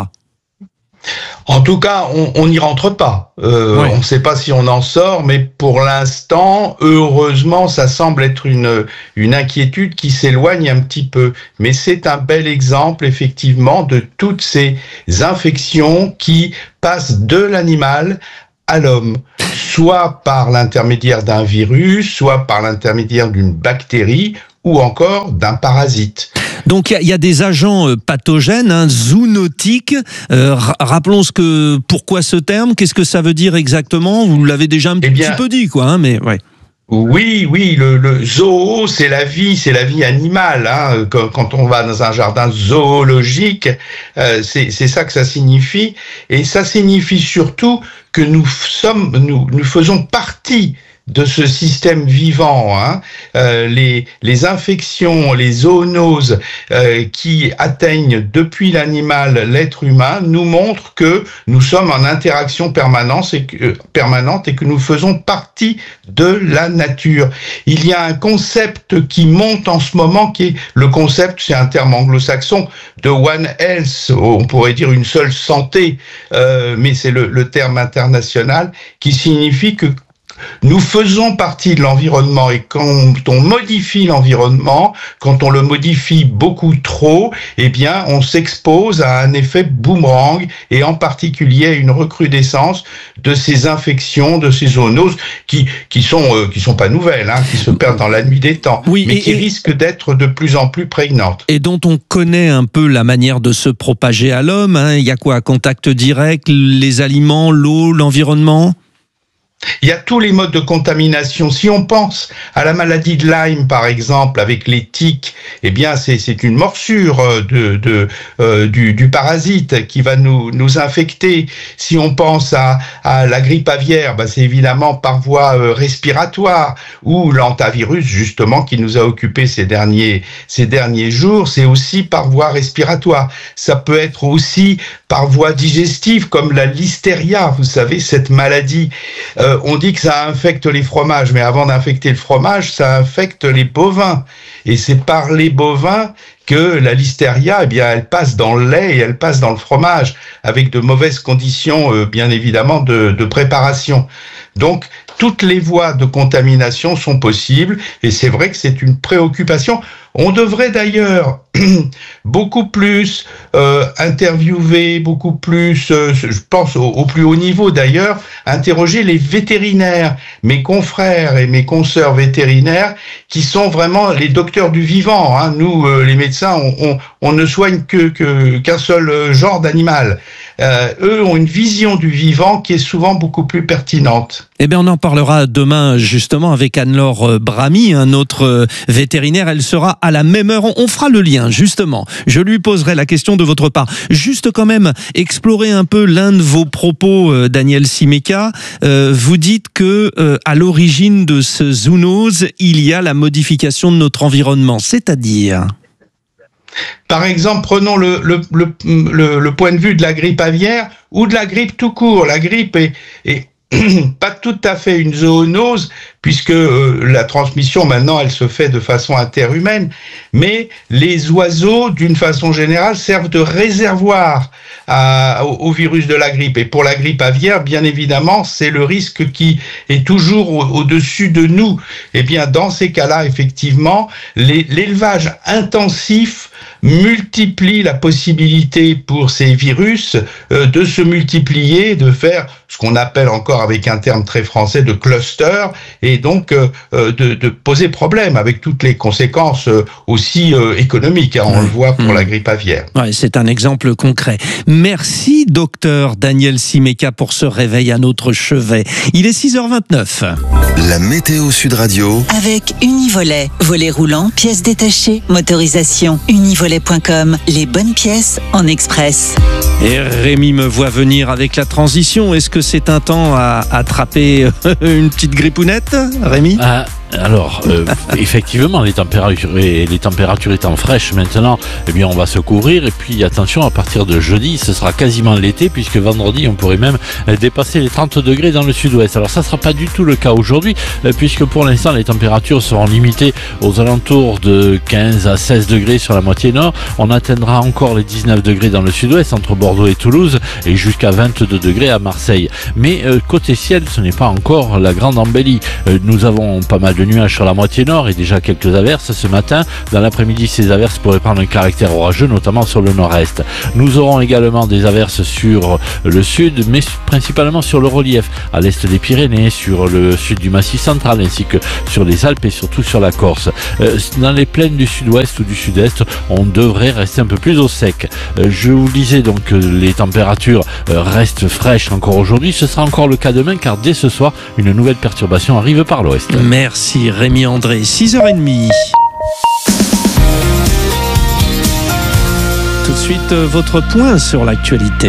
En tout cas, on n'y rentre pas. Euh, ouais. On ne sait pas si on en sort, mais pour l'instant, heureusement, ça semble être une, une inquiétude qui s'éloigne un petit peu. Mais c'est un bel exemple, effectivement, de toutes ces infections qui passent de l'animal à l'homme, soit par l'intermédiaire d'un virus, soit par l'intermédiaire d'une bactérie, ou encore d'un parasite. Donc il y, y a des agents euh, pathogènes, hein, zoonotiques. Euh, rappelons ce que, pourquoi ce terme, qu'est-ce que ça veut dire exactement ? Vous l'avez déjà un eh bien, petit peu dit, quoi. Hein, mais ouais. Oui, oui, le, le zoo, c'est la vie, c'est la vie animale. Hein. Quand, quand on va dans un jardin zoologique, euh, c'est, c'est ça que ça signifie. Et ça signifie surtout que nous sommes, nous, nous faisons partie de ce système vivant, hein. euh, les, les infections, les zoonoses euh, qui atteignent depuis l'animal l'être humain nous montrent que nous sommes en interaction permanente et que, euh, permanente et que nous faisons partie de la nature. Il y a un concept qui monte en ce moment qui est le concept, c'est un terme anglo-saxon, de One Health, on pourrait dire une seule santé, euh, mais c'est le, le terme international qui signifie que nous faisons partie de l'environnement et quand on modifie l'environnement, quand on le modifie beaucoup trop, eh bien, on s'expose à un effet boomerang et en particulier à une recrudescence de ces infections, de ces zoonoses qui qui sont euh, qui sont pas nouvelles, hein, qui se perdent dans la nuit des temps, oui, mais et, qui et, risquent d'être de plus en plus prégnantes. Et dont on connaît un peu la manière de se propager à l'homme. Hein. Il y a quoi ? Contact direct, les aliments, l'eau, l'environnement ? Il y a tous les modes de contamination. Si on pense à la maladie de Lyme, par exemple, avec les tiques, eh bien, c'est, c'est une morsure de, de, euh, du, du parasite qui va nous, nous infecter. Si on pense à, à la grippe aviaire, bah, c'est évidemment par voie euh, respiratoire, ou l'hantavirus, justement, qui nous a occupés ces derniers, ces derniers jours, c'est aussi par voie respiratoire. Ça peut être aussi par voie digestive, comme la listeria, vous savez, cette maladie. Euh, on dit que ça infecte les fromages, mais avant d'infecter le fromage, ça infecte les bovins. Et c'est par les bovins que la listeria, eh bien, elle passe dans le lait et elle passe dans le fromage, avec de mauvaises conditions, euh, bien évidemment, de, de préparation. Donc, toutes les voies de contamination sont possibles, et c'est vrai que c'est une préoccupation. On devrait d'ailleurs beaucoup plus euh, interviewer, beaucoup plus, euh, je pense au, au plus haut niveau d'ailleurs, interroger les vétérinaires, mes confrères et mes consoeurs vétérinaires, qui sont vraiment les docteurs du vivant. Hein. Nous, euh, les médecins, on, on, on ne soigne que, que qu'un seul genre d'animal. Euh, eux ont une vision du vivant qui est souvent beaucoup plus pertinente. Eh bien, on en parlera demain justement avec Anne-Laure Bramy, un autre vétérinaire. Elle sera à la même heure. On fera le lien justement. Je lui poserai la question de votre part. Juste quand même explorer un peu l'un de vos propos, Daniel Simeka. Euh, vous dites que euh, à l'origine de ce zoonose, il y a la modification de notre environnement, c'est-à-dire. Par exemple, prenons le, le, le, le, le point de vue de la grippe aviaire ou de la grippe tout court. La grippe est, est pas tout à fait une zoonose, puisque euh, la transmission, maintenant, elle se fait de façon interhumaine, mais les oiseaux, d'une façon générale, servent de réservoir à, au, au virus de la grippe. Et pour la grippe aviaire, bien évidemment, c'est le risque qui est toujours au, au-dessus de nous. Et bien, dans ces cas-là, effectivement, les, l'élevage intensif multiplie la possibilité pour ces virus euh, de se multiplier, de faire ce qu'on appelle encore avec un terme très français de cluster, et, et donc euh, de, de poser problème avec toutes les conséquences euh, aussi euh, économiques. Hein, on le voit pour mmh. la grippe aviaire. Ouais, c'est un exemple concret. Merci, docteur Daniel Simeka, pour ce réveil à notre chevet. Il est six heures vingt-neuf. La météo Sud Radio. Avec Univolet. Volet roulant, pièces détachées, motorisation. Univolet point com. Les bonnes pièces en express. Et Rémi me voit venir avec la transition. Est-ce que c'est un temps à attraper une petite grippounette, Rémi ? ah. Alors, euh, effectivement, les températures, les températures étant fraîches maintenant, eh bien, on va se couvrir. Et puis, attention, à partir de jeudi, ce sera quasiment l'été, puisque vendredi, on pourrait même dépasser les trente degrés dans le sud-ouest. Alors, ça ne sera pas du tout le cas aujourd'hui, puisque pour l'instant, les températures seront limitées aux alentours de quinze à seize degrés sur la moitié nord. On atteindra encore les dix-neuf degrés dans le sud-ouest, entre Bordeaux et Toulouse, et jusqu'à vingt-deux degrés à Marseille. Mais euh, côté ciel, ce n'est pas encore la grande embellie. Euh, nous avons pas mal de nuages sur la moitié nord et déjà quelques averses ce matin. Dans l'après-midi, ces averses pourraient prendre un caractère orageux, notamment sur le nord-est. Nous aurons également des averses sur le sud, mais principalement sur le relief, à l'est des Pyrénées, sur le sud du Massif central, ainsi que sur les Alpes et surtout sur la Corse. Euh, dans les plaines du sud-ouest ou du sud-est, on devrait rester un peu plus au sec. Euh, je vous disais donc que les températures euh, restent fraîches encore aujourd'hui. Ce sera encore le cas demain, car dès ce soir, une nouvelle perturbation arrive par l'ouest. Merci Rémi André, six heures trente. Tout de suite, votre point sur l'actualité.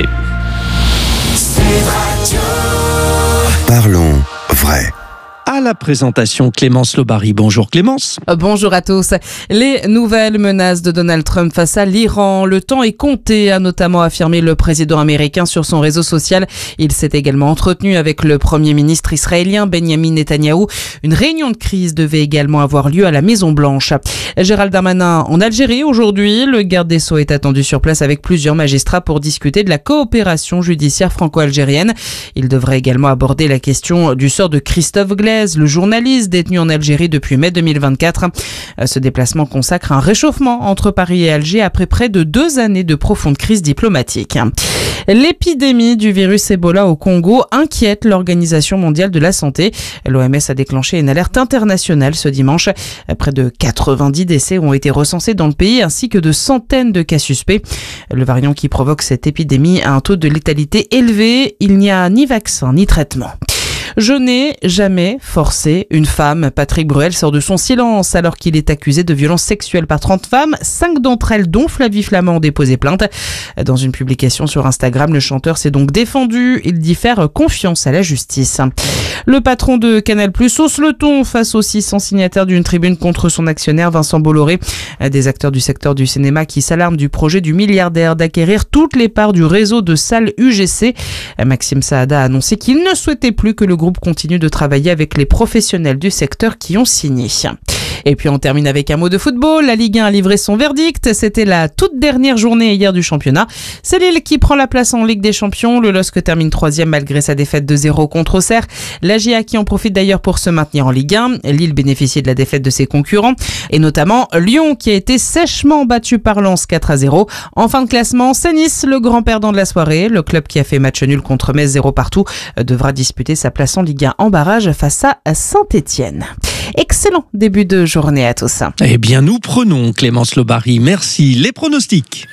Parlons vrai. À la présentation, Clémence Lobary. Bonjour Clémence. Bonjour à tous. Les nouvelles menaces de Donald Trump face à l'Iran. Le temps est compté, a notamment affirmé le président américain sur son réseau social. Il s'est également entretenu avec le premier ministre israélien Benjamin Netanyahou. Une réunion de crise devait également avoir lieu à la Maison-Blanche. Gérald Darmanin en Algérie aujourd'hui. Le garde des Sceaux est attendu sur place avec plusieurs magistrats pour discuter de la coopération judiciaire franco-algérienne. Il devrait également aborder la question du sort de Christophe Glaise, le journaliste détenu en Algérie depuis mai deux mille vingt-quatre. Ce déplacement consacre un réchauffement entre Paris et Alger après près de deux années de profonde crise diplomatique. L'épidémie du virus Ebola au Congo inquiète l'Organisation mondiale de la santé. L'O M S a déclenché une alerte internationale ce dimanche. Près de quatre-vingt-dix décès ont été recensés dans le pays ainsi que de centaines de cas suspects. Le variant qui provoque cette épidémie a un taux de létalité élevé. Il n'y a ni vaccin ni traitement. Je n'ai jamais forcé une femme. Patrick Bruel sort de son silence alors qu'il est accusé de violences sexuelles par trente femmes. Cinq d'entre elles, dont Flavie Flament, ont déposé plainte. Dans une publication sur Instagram, le chanteur s'est donc défendu. Il dit faire confiance à la justice. Le patron de Canal+ hausse le ton face aux six cents signataires d'une tribune contre son actionnaire Vincent Bolloré. Des acteurs du secteur du cinéma qui s'alarment du projet du milliardaire d'acquérir toutes les parts du réseau de salles U G C. Maxime Saada a annoncé qu'il ne souhaitait plus que le groupe continue de travailler avec les professionnels du secteur qui ont signé. Et puis on termine avec un mot de football. La Ligue un a livré son verdict. C'était la toute dernière journée hier du championnat. C'est Lille qui prend la place en Ligue des Champions. Le L O S C termine troisième malgré sa défaite de zéro contre Auxerre. La J A qui en profite d'ailleurs pour se maintenir en Ligue un. Lille bénéficie de la défaite de ses concurrents et notamment Lyon qui a été sèchement battu par Lens quatre à zéro. En fin de classement, c'est Nice, le grand perdant de la soirée. Le club qui a fait match nul contre Metz zéro partout devra disputer sa place en Ligue un en barrage face à Saint-Étienne. Excellent début de journée à tous. Eh bien, nous prenons Clémence Lobary. Merci. Les pronostics.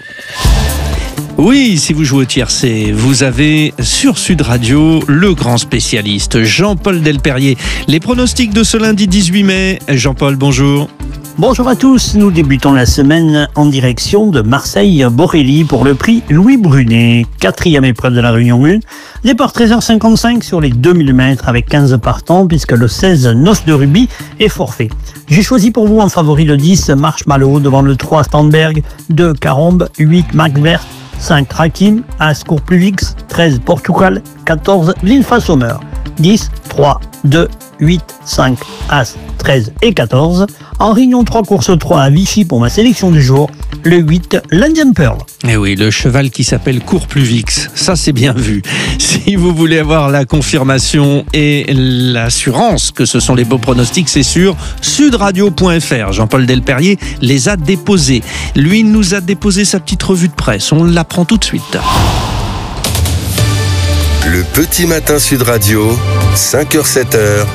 Oui, si vous jouez au tiercé, vous avez sur Sud Radio le grand spécialiste Jean-Paul Delperrier. Les pronostics de ce lundi dix-huit mai. Jean-Paul, bonjour. Bonjour à tous, nous débutons la semaine en direction de Marseille-Borély pour le prix Louis Brunet, quatrième épreuve de la Réunion un. Départ treize heures cinquante-cinq sur les deux mille mètres avec quinze partants puisque le seize Noce de Rubis est forfait. J'ai choisi pour vous en favori le dix Marshmallow devant le trois Standberg, deux Carombe, huit Macbert, cinq Rakim, As Courpluvix, treize Portugal, quatorze Linfa Sommer, dix, trois, deux, huit, cinq, As, treize et quatorze. En Réunion trois, course trois à Vichy pour ma sélection du jour, le huit, l'Indian Pearl. Eh oui, le cheval qui s'appelle Courpluvix, ça c'est bien vu. Si vous voulez avoir la confirmation et l'assurance que ce sont les beaux pronostics, c'est sur sudradio point f r. Jean-Paul Delperrier les a déposés. Lui nous a déposé sa petite revue de presse, on l'apprend tout de suite. Le petit matin Sud Radio, cinq heures sept heures.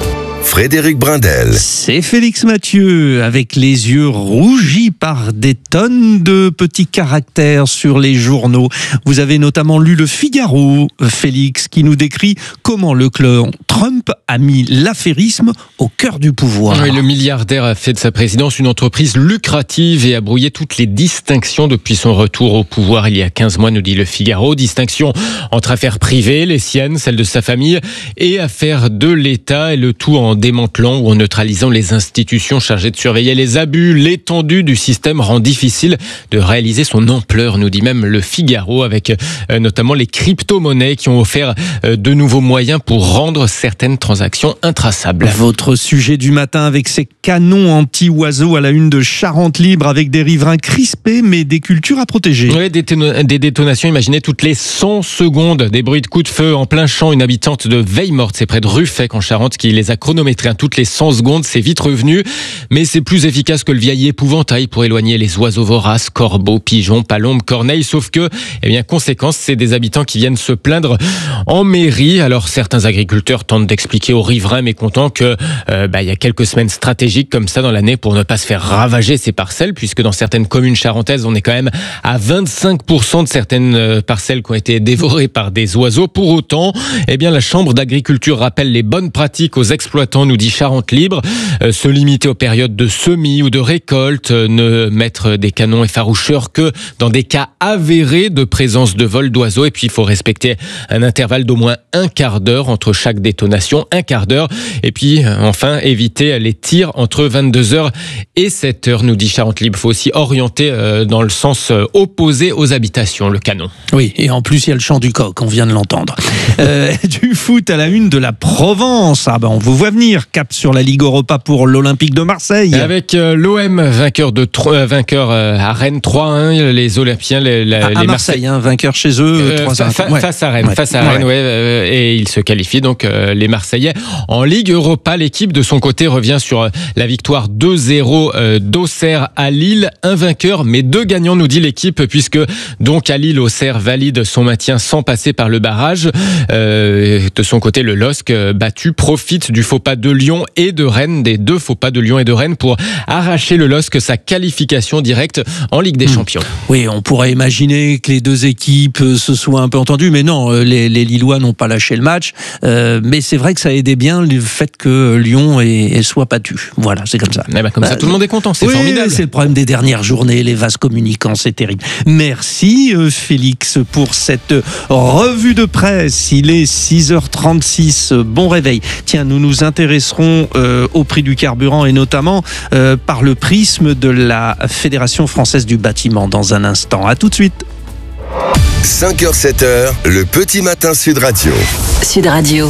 Frédéric Brindel. C'est Félix Mathieu, avec les yeux rougis par des tonnes de petits caractères sur les journaux. Vous avez notamment lu Le Figaro, Félix, qui nous décrit comment le clan Trump a mis l'affairisme au cœur du pouvoir. Oui, le milliardaire a fait de sa présidence une entreprise lucrative et a brouillé toutes les distinctions depuis son retour au pouvoir il y a quinze mois, nous dit Le Figaro. Distinction entre affaires privées, les siennes, celles de sa famille, et affaires de l'État, et le tout en démantelant ou en neutralisant les institutions chargées de surveiller les abus. L'étendue du système rend difficile de réaliser son ampleur, nous dit même Le Figaro, avec euh, notamment les crypto-monnaies qui ont offert euh, de nouveaux moyens pour rendre certaines transactions intraçables. Votre sujet du matin avec ces canons anti-oiseaux à la une de Charente Libre, avec des riverains crispés mais des cultures à protéger. Oui, des, téno- des détonations, imaginez toutes les cent secondes, des bruits de coups de feu en plein champ. Une habitante de Veille-Morte, c'est près de Ruffec en Charente, qui les a chronométrés. Toutes les cent secondes, c'est vite revenu, mais c'est plus efficace que le vieil épouvantail pour éloigner les oiseaux voraces, corbeaux, pigeons, palombes, corneilles, sauf que, eh bien, conséquence, c'est des habitants qui viennent se plaindre en mairie. Alors, certains agriculteurs tentent d'expliquer aux riverains mécontents que, euh, bah, il y a quelques semaines stratégiques comme ça dans l'année pour ne pas se faire ravager ces parcelles, puisque dans certaines communes charentaises, on est quand même à vingt-cinq pour cent de certaines parcelles qui ont été dévorées par des oiseaux. Pour autant, eh bien, la Chambre d'agriculture rappelle les bonnes pratiques aux exploitants, nous dit Charente Libre. Euh, se limiter aux périodes de semis ou de récolte, euh, ne mettre des canons effaroucheurs que dans des cas avérés de présence de vol d'oiseaux. Et puis, il faut respecter un intervalle d'au moins un quart d'heure entre chaque détonation, un quart d'heure. Et puis, euh, enfin, éviter les tirs entre vingt-deux heures et sept heures, nous dit Charente Libre. Il faut aussi orienter euh, dans le sens euh, opposé aux habitations, le canon. Oui, et en plus, il y a le chant du coq, on vient de l'entendre. euh, du foot à la une de la Provence. Ah ben, on vous voit venir. Cap sur la Ligue Europa pour l'Olympique de Marseille. Avec euh, l'O M vainqueur de euh, vainqueur euh, à Rennes trois un, les Olympiens, les, la, à, les à Marseille, hein, vainqueur chez eux euh, trois un. Fa- ouais. Face à Rennes, ouais. face à ouais. Rennes, ouais, euh, et ils se qualifient donc euh, les Marseillais en Ligue Europa. L'équipe de son côté revient sur euh, la victoire deux zéro euh, d'Auxerre à Lille, un vainqueur mais deux gagnants, nous dit l'équipe, puisque donc à Lille, Auxerre valide son maintien sans passer par le barrage. Euh, de son côté, le L O S C euh, battu profite du faux pas de Lyon et de Rennes, des deux faux pas de Lyon et de Rennes, pour arracher le L O S C sa qualification directe en Ligue des mmh. Champions. Oui, on pourrait imaginer que les deux équipes se soient un peu entendues, mais non, les, les Lillois n'ont pas lâché le match. Euh, mais c'est vrai que ça aidait bien le fait que Lyon ait, ait soit battu. Voilà, c'est comme ça. Eh ben, comme bah, ça, tout le monde est content, c'est oui, formidable. C'est le problème des dernières journées, les vases communicants, c'est terrible. Merci Félix pour cette revue de presse. Il est six heures trente-six, bon réveil. Tiens, nous nous intéresserons euh, au prix du carburant et notamment euh, par le prisme de la Fédération française du bâtiment dans un instant. À tout de suite. cinq heures sept heures, le petit matin Sud Radio. Sud Radio.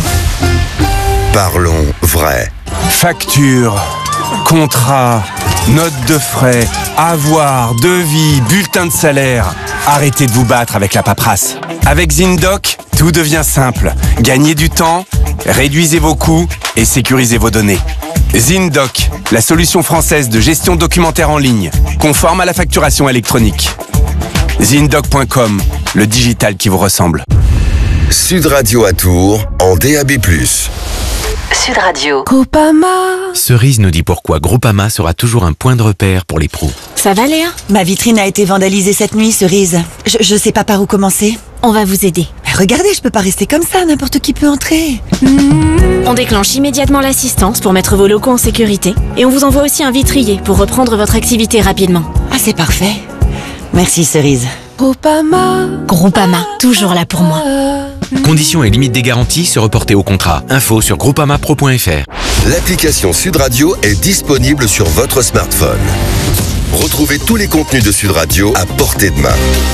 Parlons vrai. Facture, contrat, note de frais, avoir, devis, bulletin de salaire. Arrêtez de vous battre avec la paperasse. Avec ZinDoc, tout devient simple. Gagnez du temps, réduisez vos coûts et sécurisez vos données. ZinDoc, la solution française de gestion documentaire en ligne, conforme à la facturation électronique. Zindoc point com, le digital qui vous ressemble. Sud Radio à Tours, en D A B plus. Sud Radio. Groupama. Cerise nous dit pourquoi Groupama sera toujours un point de repère pour les pros. Ça va, Léa? Ma vitrine a été vandalisée cette nuit, Cerise. Je, je sais pas par où commencer. On va vous aider. Mais regardez, je peux pas rester comme ça, n'importe qui peut entrer. Mmh. On déclenche immédiatement l'assistance pour mettre vos locaux en sécurité. Et on vous envoie aussi un vitrier pour reprendre votre activité rapidement. Ah, c'est parfait. Merci, Cerise. Groupama. Groupama, toujours là pour moi. Conditions et limites des garanties se reporter au contrat. Info sur groupama pro point f r. L'application Sud Radio est disponible sur votre smartphone. Retrouvez tous les contenus de Sud Radio à portée de main.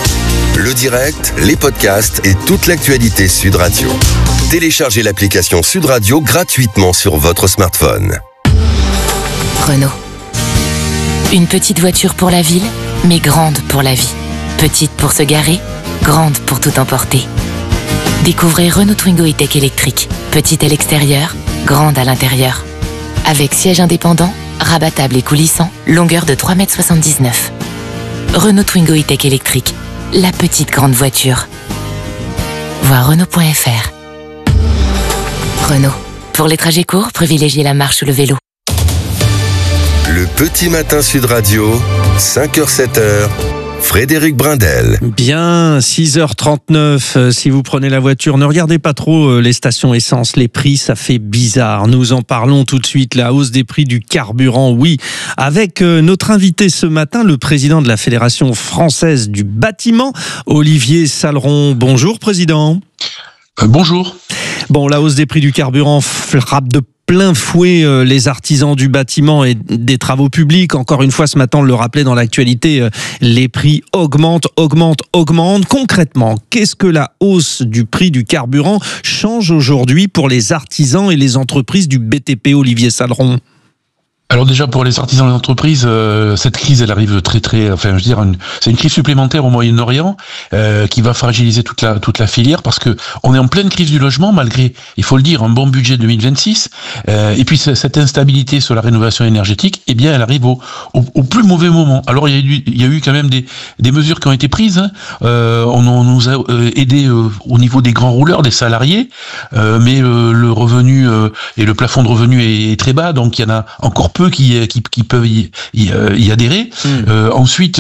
Le direct, les podcasts et toute l'actualité Sud Radio. Téléchargez l'application Sud Radio gratuitement sur votre smartphone. Renault. Une petite voiture pour la ville, mais grande pour la vie. Petite pour se garer, grande pour tout emporter. Découvrez Renault Twingo E-Tech électrique. Petite à l'extérieur, grande à l'intérieur. Avec siège indépendant, rabattable et coulissant, longueur de trois mètres soixante-dix-neuf. Renault Twingo E-Tech électrique, la petite grande voiture. Voir Renault point f r. Renault. Pour les trajets courts, privilégiez la marche ou le vélo. Le petit matin Sud Radio, cinq heures sept heures. Frédéric Brindel. Bien, six heures trente-neuf, euh, si vous prenez la voiture, ne regardez pas trop euh, les stations essence, les prix, ça fait bizarre. Nous en parlons tout de suite, la hausse des prix du carburant, oui. Avec euh, notre invité ce matin, le président de la Fédération française du bâtiment, Olivier Saleron. Bonjour, président. Euh, bonjour. Bon, la hausse des prix du carburant frappe de plein fouet euh, les artisans du bâtiment et des travaux publics. Encore une fois, ce matin, on le rappelait dans l'actualité, euh, les prix augmentent, augmentent, augmentent. Concrètement, qu'est-ce que la hausse du prix du carburant change aujourd'hui pour les artisans et les entreprises du B T P, Olivier Saleron ? Alors déjà pour les artisans et les entreprises, euh, cette crise elle arrive très très, enfin je veux dire, une, c'est une crise supplémentaire au Moyen-Orient euh, qui va fragiliser toute la toute la filière parce que on est en pleine crise du logement malgré, il faut le dire, un bon budget deux mille vingt-six euh, et puis cette instabilité sur la rénovation énergétique, eh bien elle arrive au, au, au plus mauvais moment. Alors il y a eu il y a eu quand même des des mesures qui ont été prises. Hein. Euh, on, on nous a euh, aidé euh, au niveau des grands rouleurs, des salariés, euh, mais euh, le revenu euh, et le plafond de revenu est, est très bas, donc il y en a encore peu qui, qui, qui peuvent y, y, y adhérer. Mmh. Euh, ensuite,